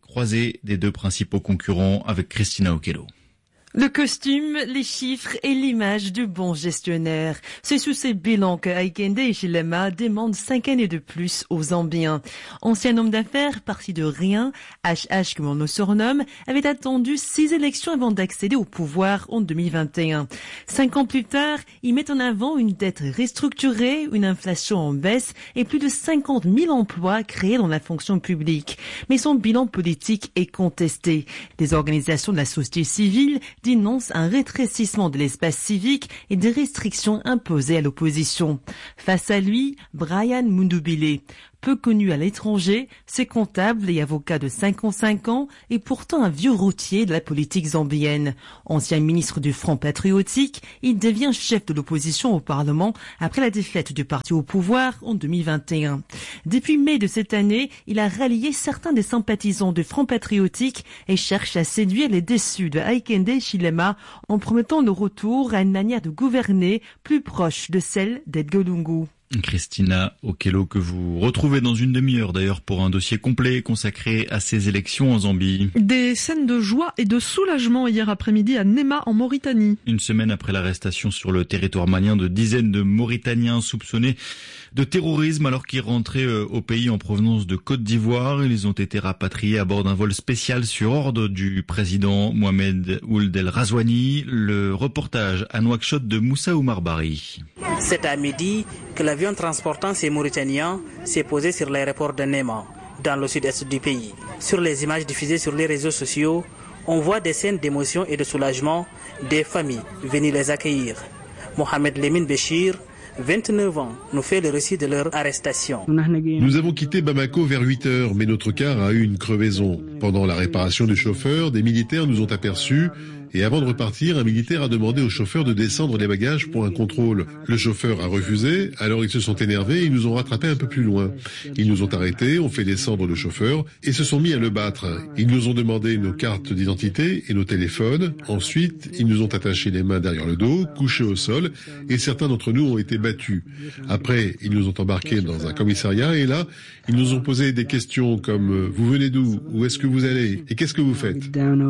Speaker 11: croisée des deux principaux concurrents avec Christina Okello.
Speaker 12: Le costume, les chiffres et l'image du bon gestionnaire. C'est sous ces bilans que Hakainde Hichilema demande cinq années de plus aux Zambiens. Ancien homme d'affaires, parti de rien, H H comme on le surnomme, avait attendu six élections avant d'accéder au pouvoir en deux mille vingt et un. Cinq ans plus tard, il met en avant une dette restructurée, une inflation en baisse et plus de cinquante mille emplois créés dans la fonction publique. Mais son bilan politique est contesté. Les organisations de la société civile dénonce un rétrécissement de l'espace civique et des restrictions imposées à l'opposition. Face à lui, Brian Mundubile. Peu connu à l'étranger, c'est comptable et avocat de cinquante-cinq ans et pourtant un vieux routier de la politique zambienne. Ancien ministre du Front patriotique, il devient chef de l'opposition au Parlement après la défaite du parti au pouvoir en deux mille vingt et un. Depuis mai de cette année, il a rallié certains des sympathisants du Front patriotique et cherche à séduire les déçus de Hakainde Hichilema en promettant le retour à une manière de gouverner plus proche de celle d'Edgar Lungu.
Speaker 11: Christina Okello, que vous retrouvez dans une demi-heure d'ailleurs pour un dossier complet consacré à ces élections en Zambie.
Speaker 10: Des scènes de joie et de soulagement hier après-midi à Nema en Mauritanie.
Speaker 11: Une semaine après l'arrestation sur le territoire malien de dizaines de Mauritaniens soupçonnés de terrorisme alors qu'ils rentraient au pays en provenance de Côte d'Ivoire. Ils ont été rapatriés à bord d'un vol spécial sur ordre du président Mohamed Ould El Razouani. Le reportage à Nouakchott de Moussa Oumar Bari.
Speaker 13: C'est à midi que l'avion transportant ces Mauritaniens s'est posé sur l'aéroport de Nema, dans le sud-est du pays. Sur les images diffusées sur les réseaux sociaux, on voit des scènes d'émotion et de soulagement des familles venues les accueillir. Mohamed Lemine Béchir, vingt-neuf ans, nous fait le récit de leur arrestation.
Speaker 14: Nous avons quitté Bamako vers huit heures, mais notre car a eu une crevaison. Pendant la réparation du chauffeur, des militaires nous ont aperçus. Et avant de repartir, un militaire a demandé au chauffeur de descendre les bagages pour un contrôle. Le chauffeur a refusé, alors ils se sont énervés et ils nous ont rattrapés un peu plus loin. Ils nous ont arrêtés, ont fait descendre le chauffeur et se sont mis à le battre. Ils nous ont demandé nos cartes d'identité et nos téléphones. Ensuite, ils nous ont attaché les mains derrière le dos, couchés au sol et certains d'entre nous ont été battus. Après, ils nous ont embarqués dans un commissariat et là, ils nous ont posé des questions comme « Vous venez d'où ? Où est-ce que vous allez ? Et qu'est-ce que vous faites ?»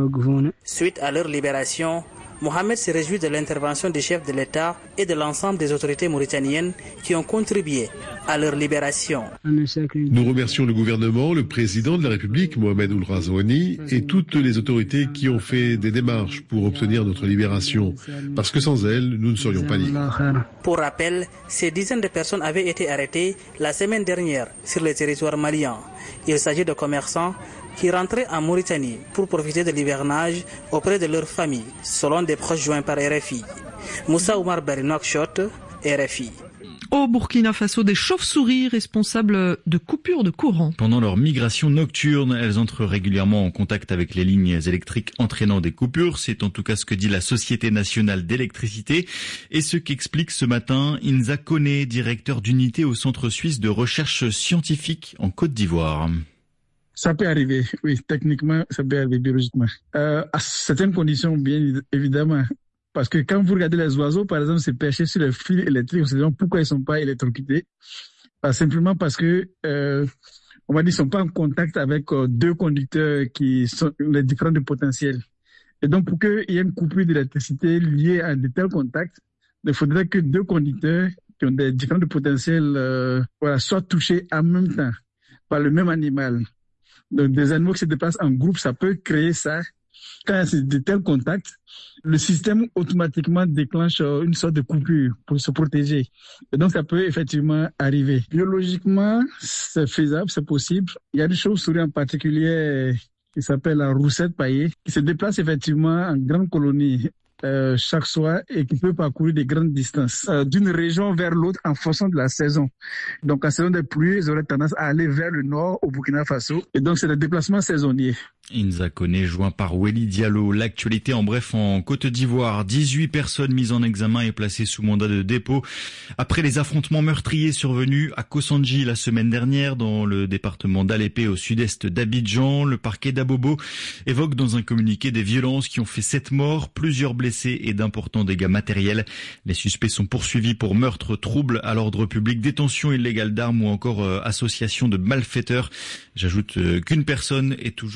Speaker 13: Suite à leur libération, Mohamed se réjouit de l'intervention du chef de l'État et de l'ensemble des autorités mauritaniennes qui ont contribué à leur libération.
Speaker 14: Nous remercions le gouvernement, le président de la République, Mohamed Ould Razouani, et toutes les autorités qui ont fait des démarches pour obtenir notre libération, parce que sans elles, nous ne serions pas libres.
Speaker 13: Pour rappel, ces dizaines de personnes avaient été arrêtées la semaine dernière sur le territoire malien. Il s'agit de commerçants qui rentraient en Mauritanie pour profiter de l'hivernage auprès de leur famille, selon des proches joints par R F I. Moussa Oumar Bari, Nouakchott, R F I.
Speaker 10: Au Burkina Faso, des chauves-souris responsables de coupures de courant.
Speaker 11: Pendant leur migration nocturne, elles entrent régulièrement en contact avec les lignes électriques entraînant des coupures. C'est en tout cas ce que dit la Société nationale d'électricité et ce qu'explique ce matin Inza Koné, directeur d'unité au Centre suisse de recherche scientifique en Côte d'Ivoire.
Speaker 15: Ça peut arriver, oui, techniquement, ça peut arriver biologiquement. Euh, à certaines conditions, bien évidemment. Parce que quand vous regardez les oiseaux, par exemple, c'est perché sur les fils électriques, on se demande pourquoi ils sont pas électrocutés. Bah, simplement parce que, euh, on va dire, ils sont pas en contact avec euh, deux conducteurs qui sont les différents de potentiel. Et donc, pour qu'il y ait une coupure d'électricité liée à de tels contacts, il faudrait que deux conducteurs qui ont des différents de potentiel, euh, voilà, soient touchés en même temps par le même animal. Donc, des animaux qui se déplacent en groupe, ça peut créer ça. Quand il y a de tels contacts, le système automatiquement déclenche une sorte de coupure pour se protéger. Et donc, ça peut effectivement arriver. Biologiquement, c'est faisable, c'est possible. Il y a une chauve-souris en particulier qui s'appelle la roussette paillée, qui se déplace effectivement en grande colonie euh, chaque soir et qui peut parcourir des grandes distances euh, d'une région vers l'autre en fonction de la saison. Donc, en saison des pluies, ils auraient tendance à aller vers le nord au Burkina Faso. Et donc, c'est des déplacements saisonniers.
Speaker 11: Inza Koné, joint par Weli Diallo. L'actualité en bref en Côte d'Ivoire. dix-huit personnes mises en examen et placées sous mandat de dépôt après les affrontements meurtriers survenus à Kosandji la semaine dernière dans le département d'Alépé au sud-est d'Abidjan. Le parquet d'Abobo évoque dans un communiqué des violences qui ont fait sept morts, plusieurs blessés et d'importants dégâts matériels. Les suspects sont poursuivis pour meurtre, trouble à l'ordre public, détention illégale d'armes ou encore euh, association de malfaiteurs. J'ajoute euh, qu'une personne est toujours portée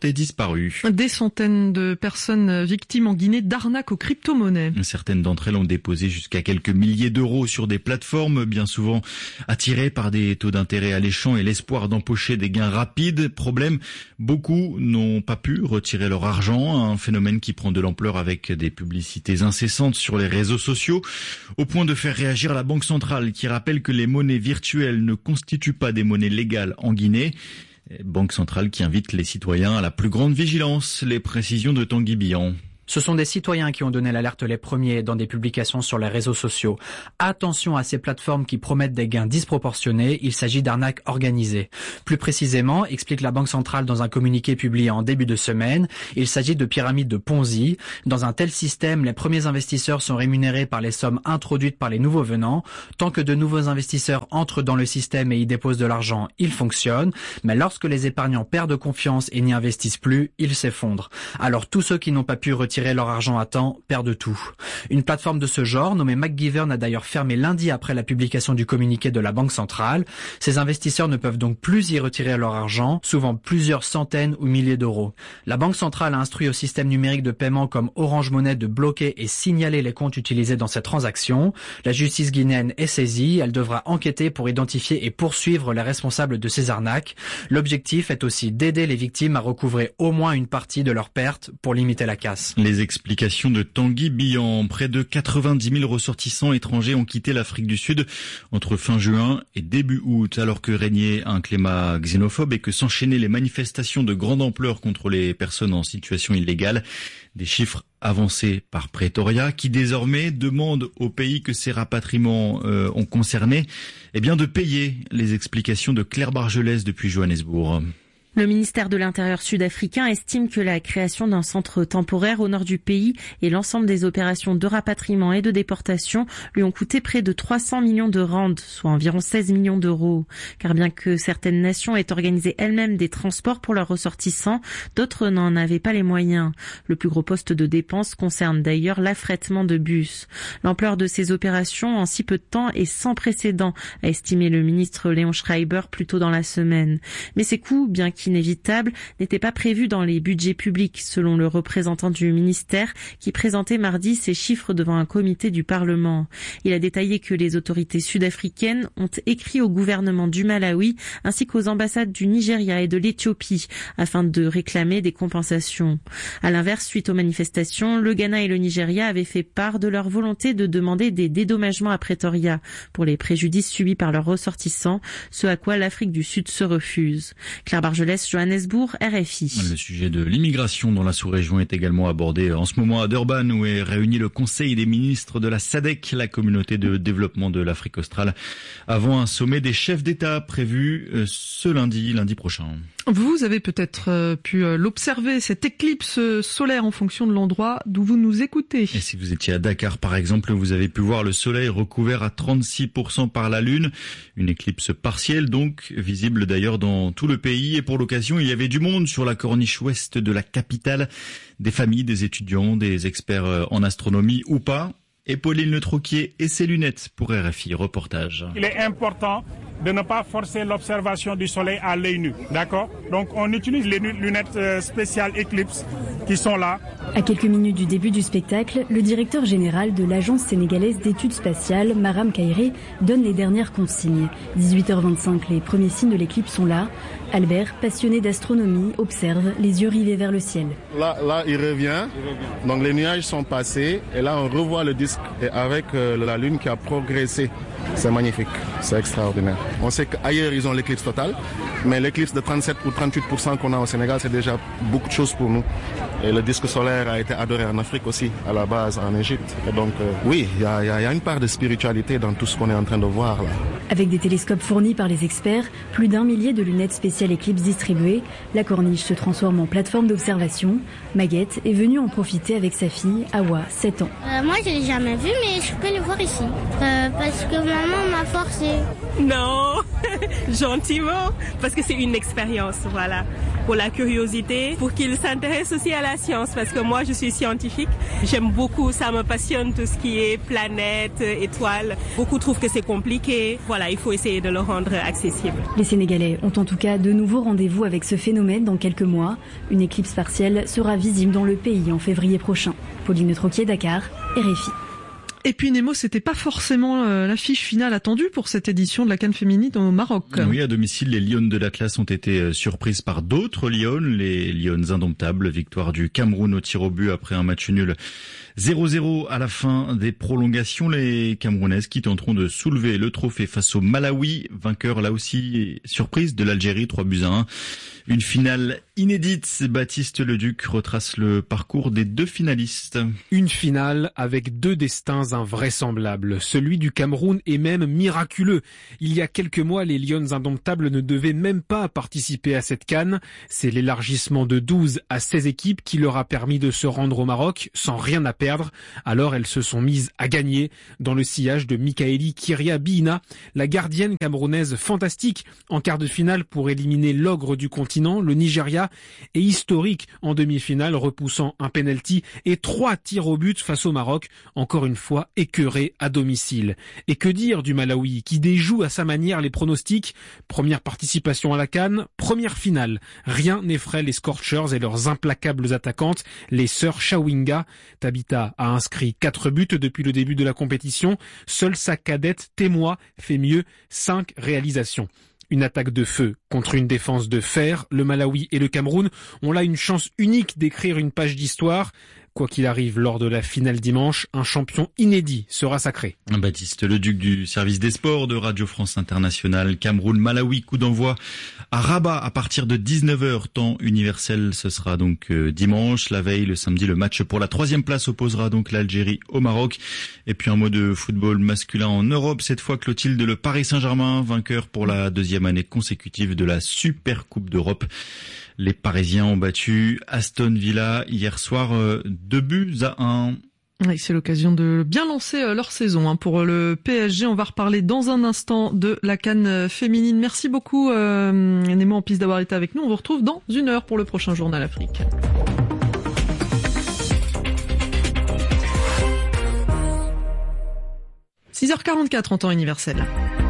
Speaker 11: porté disparu.
Speaker 10: Des centaines de personnes victimes en Guinée d'arnaques aux crypto-monnaies.
Speaker 11: Certaines d'entre elles ont déposé jusqu'à quelques milliers d'euros sur des plateformes, bien souvent attirées par des taux d'intérêt alléchants et l'espoir d'empocher des gains rapides. Problème, beaucoup n'ont pas pu retirer leur argent, un phénomène qui prend de l'ampleur avec des publicités incessantes sur les réseaux sociaux, au point de faire réagir la Banque centrale qui rappelle que les monnaies virtuelles ne constituent pas des monnaies légales en Guinée. Banque centrale qui invite les citoyens à la plus grande vigilance. Les précisions de Tanguy Bihan.
Speaker 1: Ce sont des citoyens qui ont donné l'alerte les premiers dans des publications sur les réseaux sociaux. Attention à ces plateformes qui promettent des gains disproportionnés, il s'agit d'arnaques organisées. Plus précisément, explique la Banque centrale dans un communiqué publié en début de semaine, il s'agit de pyramides de Ponzi. Dans un tel système, les premiers investisseurs sont rémunérés par les sommes introduites par les nouveaux venants. Tant que de nouveaux investisseurs entrent dans le système et y déposent de l'argent, il fonctionne. Mais lorsque les épargnants perdent confiance et n'y investissent plus, il s'effondre. Alors tous ceux qui n'ont pas pu retirer leur argent à temps perdent tout. Une plateforme de ce genre, nommée McGivern, a d'ailleurs fermé lundi après la publication du communiqué de la Banque centrale. Ces investisseurs ne peuvent donc plus y retirer leur argent, souvent plusieurs centaines ou milliers d'euros. La Banque centrale a instruit au système numérique de paiement comme Orange Money de bloquer et signaler les comptes utilisés dans cette transaction. La justice guinéenne est saisie, elle devra enquêter pour identifier et poursuivre les responsables de ces arnaques. L'objectif est aussi d'aider les victimes à recouvrer au moins une partie de leurs pertes pour limiter la casse.
Speaker 11: Les explications de Tanguy Bihan. Près de quatre-vingt-dix mille ressortissants étrangers ont quitté l'Afrique du Sud entre fin juin et début août, alors que régnait un climat xénophobe et que s'enchaînaient les manifestations de grande ampleur contre les personnes en situation illégale. Des chiffres avancés par Pretoria, qui désormais demande aux pays que ces rapatriements euh, ont concernés, eh bien de payer. Les explications de Claire Bargelès depuis Johannesburg.
Speaker 3: Le ministère de l'Intérieur sud-africain estime que la création d'un centre temporaire au nord du pays et l'ensemble des opérations de rapatriement et de déportation lui ont coûté près de trois cents millions de rands, soit environ seize millions d'euros. Car bien que certaines nations aient organisé elles-mêmes des transports pour leurs ressortissants, d'autres n'en avaient pas les moyens. Le plus gros poste de dépense concerne d'ailleurs l'affrètement de bus. L'ampleur de ces opérations en si peu de temps est sans précédent, a estimé le ministre Léon Schreiber plus tôt dans la semaine. Mais ces coûts, bien qu'ils inévitable, n'était pas prévu dans les budgets publics, selon le représentant du ministère qui présentait mardi ces chiffres devant un comité du Parlement. Il a détaillé que les autorités sud-africaines ont écrit au gouvernement du Malawi ainsi qu'aux ambassades du Nigeria et de l'Éthiopie afin de réclamer des compensations. À l'inverse, suite aux manifestations, le Ghana et le Nigeria avaient fait part de leur volonté de demander des dédommagements à Pretoria pour les préjudices subis par leurs ressortissants, ce à quoi l'Afrique du Sud se refuse. Claire Bargelès, Johannesburg, R F I.
Speaker 11: Le sujet de l'immigration dans la sous-région est également abordé en ce moment à Durban, où est réuni le Conseil des ministres de la S A D C, la communauté de développement de l'Afrique australe, avant un sommet des chefs d'État prévu ce lundi, lundi prochain.
Speaker 10: Vous avez peut-être pu l'observer, cette éclipse solaire en fonction de l'endroit d'où vous nous écoutez.
Speaker 11: Et si vous étiez à Dakar, par exemple, vous avez pu voir le soleil recouvert à trente-six pour cent par la lune. Une éclipse partielle, donc, visible d'ailleurs dans tout le pays. Et pour l'occasion, il y avait du monde sur la corniche ouest de la capitale. Des familles, des étudiants, des experts en astronomie ou pas. Et Pauline Le Troquier et ses lunettes pour R F I. Reportage.
Speaker 5: Il est important de ne pas forcer l'observation du soleil à l'œil nu, d'accord? Donc on utilise les lunettes spéciales Eclipse qui sont là.
Speaker 17: À quelques minutes du début du spectacle, le directeur général de l'Agence sénégalaise d'études spatiales, Maram Kairé, donne les dernières consignes. dix-huit heures vingt-cinq, les premiers signes de l'éclipse sont là. Albert, passionné d'astronomie, observe, les yeux rivés vers le ciel.
Speaker 19: Là, là, il revient. Donc les nuages sont passés et là on revoit le disque et avec euh, la lune qui a progressé. C'est magnifique, c'est extraordinaire. On sait qu'ailleurs ils ont l'éclipse totale, mais l'éclipse de trente-sept ou trente-huit pour cent qu'on a au Sénégal, c'est déjà beaucoup de choses pour nous. Et le disque solaire a été adoré en Afrique aussi, à la base en Égypte. Et donc euh, oui, il y, y, y a une part de spiritualité dans tout ce qu'on est en train de voir là.
Speaker 17: Avec des télescopes fournis par les experts, plus d'un millier de lunettes spéciales Eclipse distribuées, la corniche se transforme en plateforme d'observation. Maguette est venue en profiter avec sa fille, Awa, sept ans.
Speaker 20: Euh, moi je l'ai jamais vu, mais je peux le voir ici. Euh, parce que
Speaker 2: maman m'a forcé.
Speaker 6: Non, gentiment, parce que c'est une expérience, voilà. Pour la curiosité, pour qu'ils s'intéressent aussi à la science, parce que moi je suis scientifique, j'aime beaucoup, ça me passionne tout ce qui est planète, étoiles. Beaucoup trouvent que c'est compliqué, voilà, il faut essayer de le rendre accessible.
Speaker 17: Les Sénégalais ont en tout cas de nouveaux rendez-vous avec ce phénomène dans quelques mois. Une éclipse partielle sera visible dans le pays en février prochain. Pauline Troquier, Dakar, R F I.
Speaker 10: Et puis Nemo, c'était pas forcément euh, l'affiche finale attendue pour cette édition de la CAN féminine au Maroc.
Speaker 11: Oui, à domicile, les Lionnes de l'Atlas ont été euh, surprises par d'autres Lionnes, les Lionnes indomptables. Victoire du Cameroun au tir au but après un match nul zéro zéro à la fin des prolongations. Les Camerounaises qui tenteront de soulever le trophée face au Malawi, vainqueur là aussi surprise de l'Algérie, trois buts à un. Une finale inédite. Baptiste Leduc retrace le parcours des deux finalistes.
Speaker 8: Une finale avec deux destins invraisemblables. Celui du Cameroun est même miraculeux. Il y a quelques mois, les Lionnes indomptables ne devaient même pas participer à cette CAN. C'est l'élargissement de douze à seize équipes qui leur a permis de se rendre au Maroc sans rien à perdre. Alors elles se sont mises à gagner dans le sillage de Mikaeli Kiria-Biina, la gardienne camerounaise fantastique en quart de finale pour éliminer l'ogre du continent, le Nigeria, et historique en demi-finale, repoussant un penalty et trois tirs au but face au Maroc, encore une fois écœuré à domicile. Et que dire du Malawi, qui déjoue à sa manière les pronostics? Première participation à la CAN, première finale. Rien n'effraie les Scorchers et leurs implacables attaquantes, les sœurs Chawinga. Tabitha a inscrit quatre buts depuis le début de la compétition. Seule sa cadette Témoa fait mieux, cinq réalisations. Une attaque de feu contre une défense de fer. Le Malawi et le Cameroun ont là une chance unique d'écrire une page d'histoire. Quoi qu'il arrive lors de la finale dimanche, un champion inédit sera sacré.
Speaker 11: Baptiste Leduc du service des sports de Radio France Internationale. Cameroun-Malawi, coup d'envoi à Rabat à partir de dix-neuf heures, temps universel. Ce sera donc dimanche. La veille, le samedi, le match pour la troisième place opposera donc l'Algérie au Maroc. Et puis un mot de football masculin en Europe. Cette fois, Clotilde, le Paris Saint-Germain, vainqueur pour la deuxième année consécutive de la Super Coupe d'Europe. Les Parisiens ont battu Aston Villa hier soir, euh, deux buts à un.
Speaker 10: Oui, c'est l'occasion de bien lancer euh, leur saison hein, pour le P S G. On va reparler dans un instant de la CAN féminine. Merci beaucoup euh, Nemo en piste d'avoir été avec nous. On vous retrouve dans une heure pour le prochain Journal Afrique. six heures quarante-quatre en temps universel.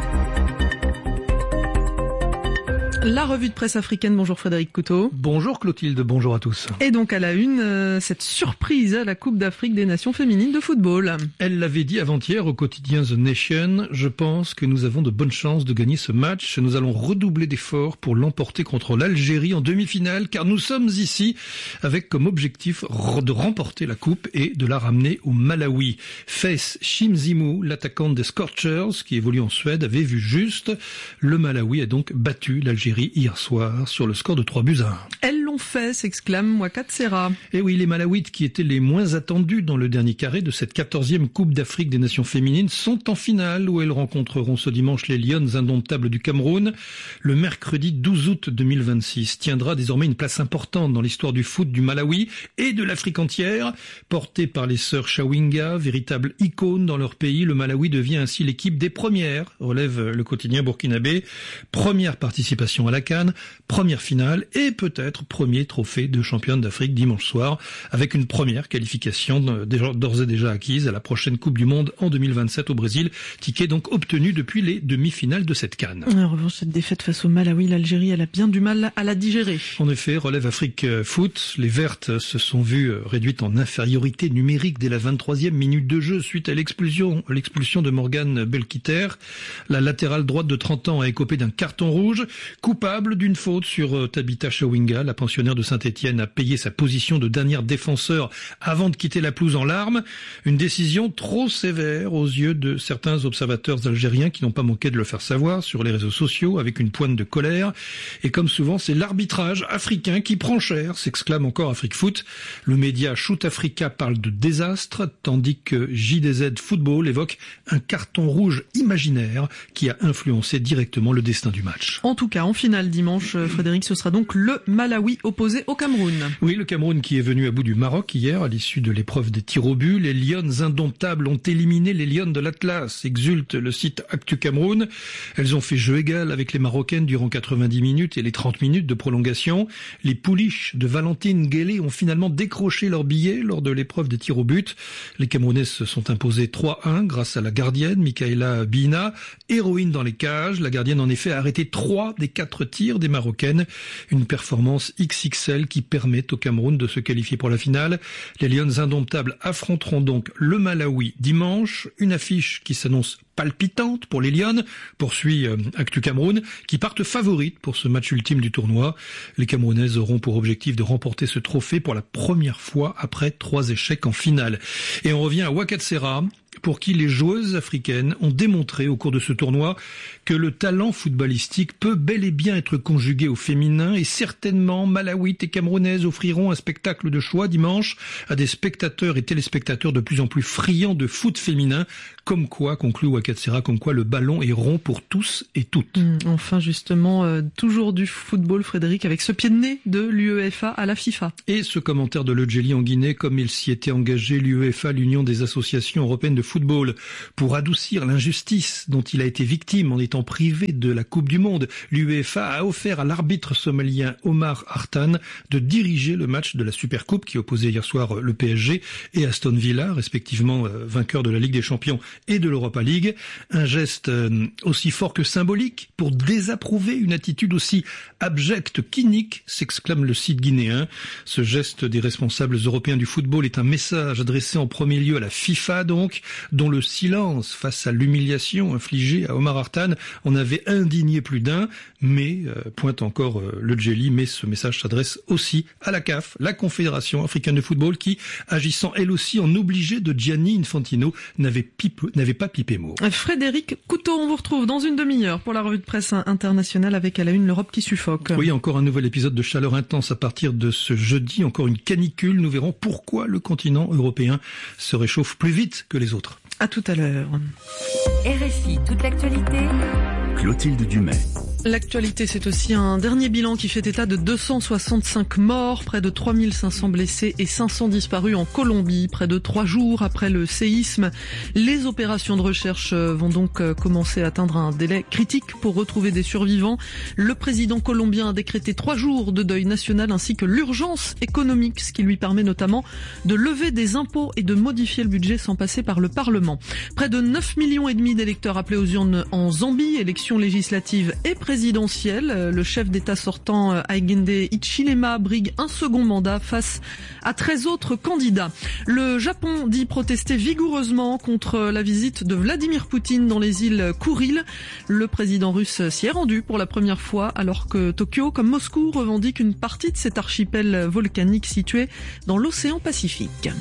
Speaker 10: La revue de presse africaine. Bonjour Frédéric Couteau.
Speaker 20: Bonjour Clotilde, bonjour à tous.
Speaker 10: Et donc à la une, euh, cette surprise à la Coupe d'Afrique des Nations féminines de football.
Speaker 20: Elle l'avait dit avant-hier au quotidien The Nation. Je pense que nous avons de bonnes chances de gagner ce match. Nous allons redoubler d'efforts pour l'emporter contre l'Algérie en demi-finale, car nous sommes ici avec comme objectif de remporter la coupe et de la ramener au Malawi. Faith Shimzimu, l'attaquante des Scorchers, qui évolue en Suède, avait vu juste. Le Malawi a donc battu l'Algérie hier soir sur le score de trois buts à un.
Speaker 10: Elles l'ont fait, s'exclame Wakat Serra.
Speaker 20: Et oui, les Malawites qui étaient les moins attendus dans le dernier carré de cette quatorzième Coupe d'Afrique des Nations féminines sont en finale où elles rencontreront ce dimanche les Lionnes indomptables du Cameroun. Le mercredi douze août deux mille vingt-six tiendra désormais une place importante dans l'histoire du foot du Malawi et de l'Afrique entière. Porté par les sœurs Chawinga, véritable icône dans leur pays, le Malawi devient ainsi l'équipe des premières, relève le quotidien burkinabé. Première participation à la CAN, première finale et peut-être premier trophée de championne d'Afrique dimanche soir, avec une première qualification d'ores et déjà acquise à la prochaine Coupe du Monde en deux mille vingt-sept au Brésil, ticket donc obtenu depuis les demi-finales de cette CAN.
Speaker 10: En revanche, cette défaite face au Malawi, l'Algérie, elle a bien du mal à la digérer.
Speaker 20: En effet, relève Afrique Foot, les Vertes se sont vues réduites en infériorité numérique dès la vingt-troisième minute de jeu suite à l'expulsion, l'expulsion de Morgane Belkiter. La latérale droite de trente ans a écopé d'un carton rouge. Coupable d'une faute sur Tabitha Chawinga, la pensionnaire de Saint-Étienne a payé sa position de dernière défenseur avant de quitter la pelouse en larmes. Une décision trop sévère aux yeux de certains observateurs algériens qui n'ont pas manqué de le faire savoir sur les réseaux sociaux avec une pointe de colère. Et comme souvent, c'est l'arbitrage africain qui prend cher, s'exclame encore Afrique Foot. Le média Shoot Africa parle de désastre, tandis que J D Z Football évoque un carton rouge imaginaire qui a influencé directement le destin du match.
Speaker 10: En tout cas, en finale dimanche, Frédéric, ce sera donc le Malawi opposé au Cameroun.
Speaker 20: Oui, le Cameroun qui est venu à bout du Maroc hier à l'issue de l'épreuve des tirs au but. Les Lionnes indomptables ont éliminé les Lionnes de l'Atlas, exulte le site Actu Cameroun. Elles ont fait jeu égal avec les Marocaines durant quatre-vingt-dix minutes et les trente minutes de prolongation. Les pouliches de Valentine Guélé ont finalement décroché leur billet lors de l'épreuve des tirs au but. Les Camerounaises se sont imposées trois un grâce à la gardienne, Michaela Bina, héroïne dans les cages. La gardienne en effet a arrêté trois des quatre tirs des Marocaines. Une performance X X L qui permet au Cameroun de se qualifier pour la finale. Les Lionnes indomptables affronteront donc le Malawi dimanche. Une affiche qui s'annonce palpitante pour les Lionnes, poursuit euh, Actu Cameroun, qui partent favorites pour ce match ultime du tournoi. Les Camerounaises auront pour objectif de remporter ce trophée pour la première fois après trois échecs en finale. Et on revient à Ouagatsera, pour qui les joueuses africaines ont démontré au cours de ce tournoi que le talent footballistique peut bel et bien être conjugué au féminin, et certainement Malawites et Camerounaises offriront un spectacle de choix dimanche à des spectateurs et téléspectateurs de plus en plus friands de foot féminin, comme quoi, conclut Ouagatsera, comme quoi le ballon est rond pour tous et toutes.
Speaker 10: Mmh, enfin justement, euh, toujours du football, Frédéric, avec ce pied de nez de l'UEFA à la FIFA.
Speaker 20: Et ce commentaire de Lodjeli en Guinée, comme il s'y était engagé, l'UEFA, l'Union des associations européennes de football, pour adoucir l'injustice dont il a été victime en étant privé de la Coupe du Monde. L'UEFA a offert à l'arbitre somalien Omar Hartan de diriger le match de la Supercoupe qui opposait hier soir le P S G et Aston Villa, respectivement euh, vainqueurs de la Ligue des Champions et de l'Europa League. Un geste euh, aussi fort que symbolique pour désapprouver une attitude aussi abjecte qu'inique, s'exclame le site guinéen. Ce geste des responsables européens du football est un message adressé en premier lieu à la FIFA, donc, dont le silence face à l'humiliation infligée à Omar Hartan en avait indigné plus d'un, mais, euh, pointe encore euh, le Djeli, mais ce message s'adresse aussi à la C A F, la Confédération africaine de football, qui, agissant elle aussi en obligé de Gianni Infantino, n'avait, pipe, n'avait pas pipé mot.
Speaker 10: Frédéric Couteau, on vous retrouve dans une demi-heure pour la revue de presse internationale avec à la une l'Europe qui suffoque.
Speaker 20: Oui, encore un nouvel épisode de chaleur intense à partir de ce jeudi, encore une canicule. Nous verrons pourquoi le continent européen se réchauffe plus vite que les autres.
Speaker 10: À tout à l'heure.
Speaker 2: R F I, toute l'actualité.
Speaker 9: Clotilde Dumais.
Speaker 10: L'actualité, c'est aussi un dernier bilan qui fait état de deux cent soixante-cinq morts, près de trois mille cinq cents blessés et cinq cents disparus en Colombie, près de trois jours après le séisme. Les opérations de recherche vont donc commencer à atteindre un délai critique pour retrouver des survivants. Le président colombien a décrété trois jours de deuil national ainsi que l'urgence économique, ce qui lui permet notamment de lever des impôts et de modifier le budget sans passer par le Parlement. Près de neuf millions et demi d'électeurs appelés aux urnes en Zambie, élections législatives et présidentielle. Le chef d'État sortant, Hakainde Hichilema, brigue un second mandat face à treize autres candidats. Le Japon dit protester vigoureusement contre la visite de Vladimir Poutine dans les îles Kouril. Le président russe s'y est rendu pour la première fois alors que Tokyo, comme Moscou, revendique une partie de cet archipel volcanique situé dans l'océan Pacifique.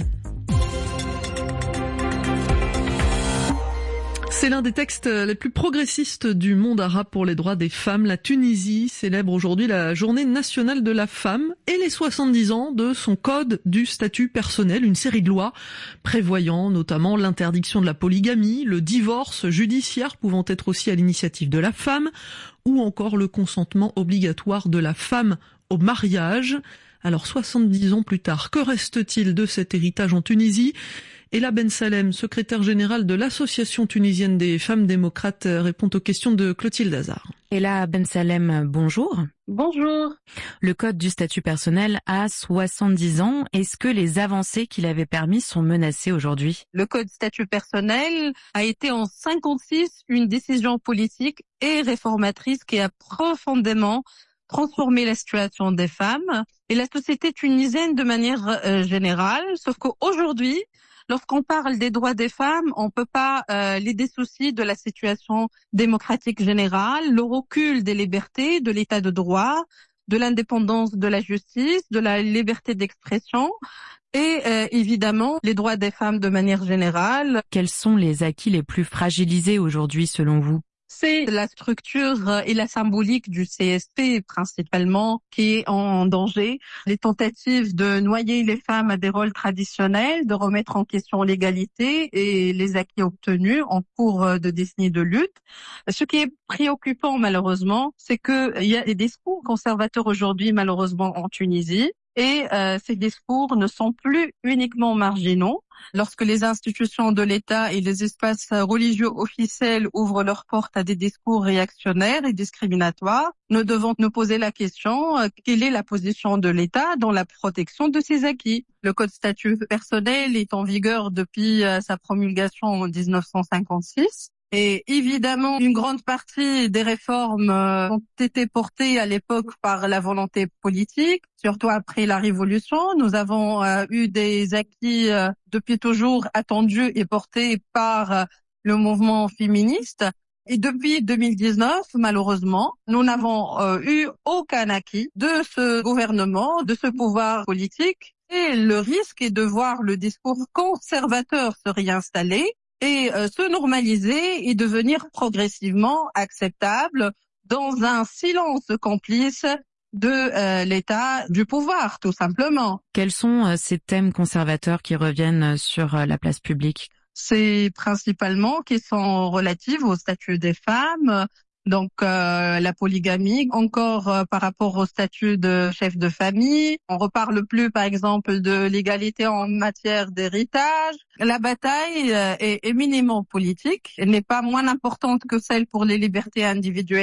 Speaker 10: C'est l'un des textes les plus progressistes du monde arabe pour les droits des femmes. La Tunisie célèbre aujourd'hui la journée nationale de la femme et les soixante-dix ans de son code du statut personnel, une série de lois prévoyant notamment l'interdiction de la polygamie, le divorce judiciaire pouvant être aussi à l'initiative de la femme, ou encore le consentement obligatoire de la femme au mariage. Alors soixante-dix ans plus tard, que reste-t-il de cet héritage en Tunisie ? Ella Ben Salem, secrétaire générale de l'Association tunisienne des femmes démocrates, répond aux questions de Clotilde Hazard.
Speaker 3: Ella Ben Salem, bonjour.
Speaker 21: Bonjour.
Speaker 3: Le code du statut personnel a soixante-dix ans. Est-ce que les avancées qu'il avait permis sont menacées aujourd'hui ?
Speaker 21: Le code statut personnel a été en cinquante-six une décision politique et réformatrice qui a profondément transformé la situation des femmes et la société tunisienne de manière euh, générale. Sauf qu'aujourd'hui, lorsqu'on parle des droits des femmes, on ne peut pas euh, les dissocier de la situation démocratique générale, le recul des libertés, de l'état de droit, de l'indépendance de la justice, de la liberté d'expression et euh, évidemment les droits des femmes de manière générale.
Speaker 3: Quels sont les acquis les plus fragilisés aujourd'hui selon vous ?
Speaker 21: C'est la structure et la symbolique du C S P principalement qui est en danger. Les tentatives de noyer les femmes à des rôles traditionnels, de remettre en question l'égalité et les acquis obtenus en cours de décennies de lutte. Ce qui est préoccupant malheureusement, c'est qu'il y a des discours conservateurs aujourd'hui malheureusement en Tunisie. Et euh, ces discours ne sont plus uniquement marginaux. Lorsque les institutions de l'État et les espaces religieux officiels ouvrent leurs portes à des discours réactionnaires et discriminatoires, nous devons nous poser la question, euh, quelle est la position de l'État dans la protection de ses acquis? Le code statut personnel est en vigueur depuis euh, sa promulgation en dix-neuf cent cinquante-six. Et évidemment, une grande partie des réformes euh, ont été portées à l'époque par la volonté politique, surtout après la Révolution. Nous avons euh, eu des acquis euh, depuis toujours attendus et portés par euh, le mouvement féministe. Et depuis deux mille dix-neuf, malheureusement, nous n'avons euh, eu aucun acquis de ce gouvernement, de ce pouvoir politique. Et le risque est de voir le discours conservateur se réinstaller et euh, se normaliser et devenir progressivement acceptable dans un silence complice de euh, l'État du pouvoir, tout simplement.
Speaker 3: Quels sont euh, ces thèmes conservateurs qui reviennent sur euh, la place publique?
Speaker 21: C'est principalement qui sont relatifs au statut des femmes, donc euh, la polygamie, encore euh, par rapport au statut de chef de famille. On reparle plus, par exemple, de l'égalité en matière d'héritage. La bataille euh, est éminemment politique. Elle n'est pas moins importante que celle pour les libertés individuelles.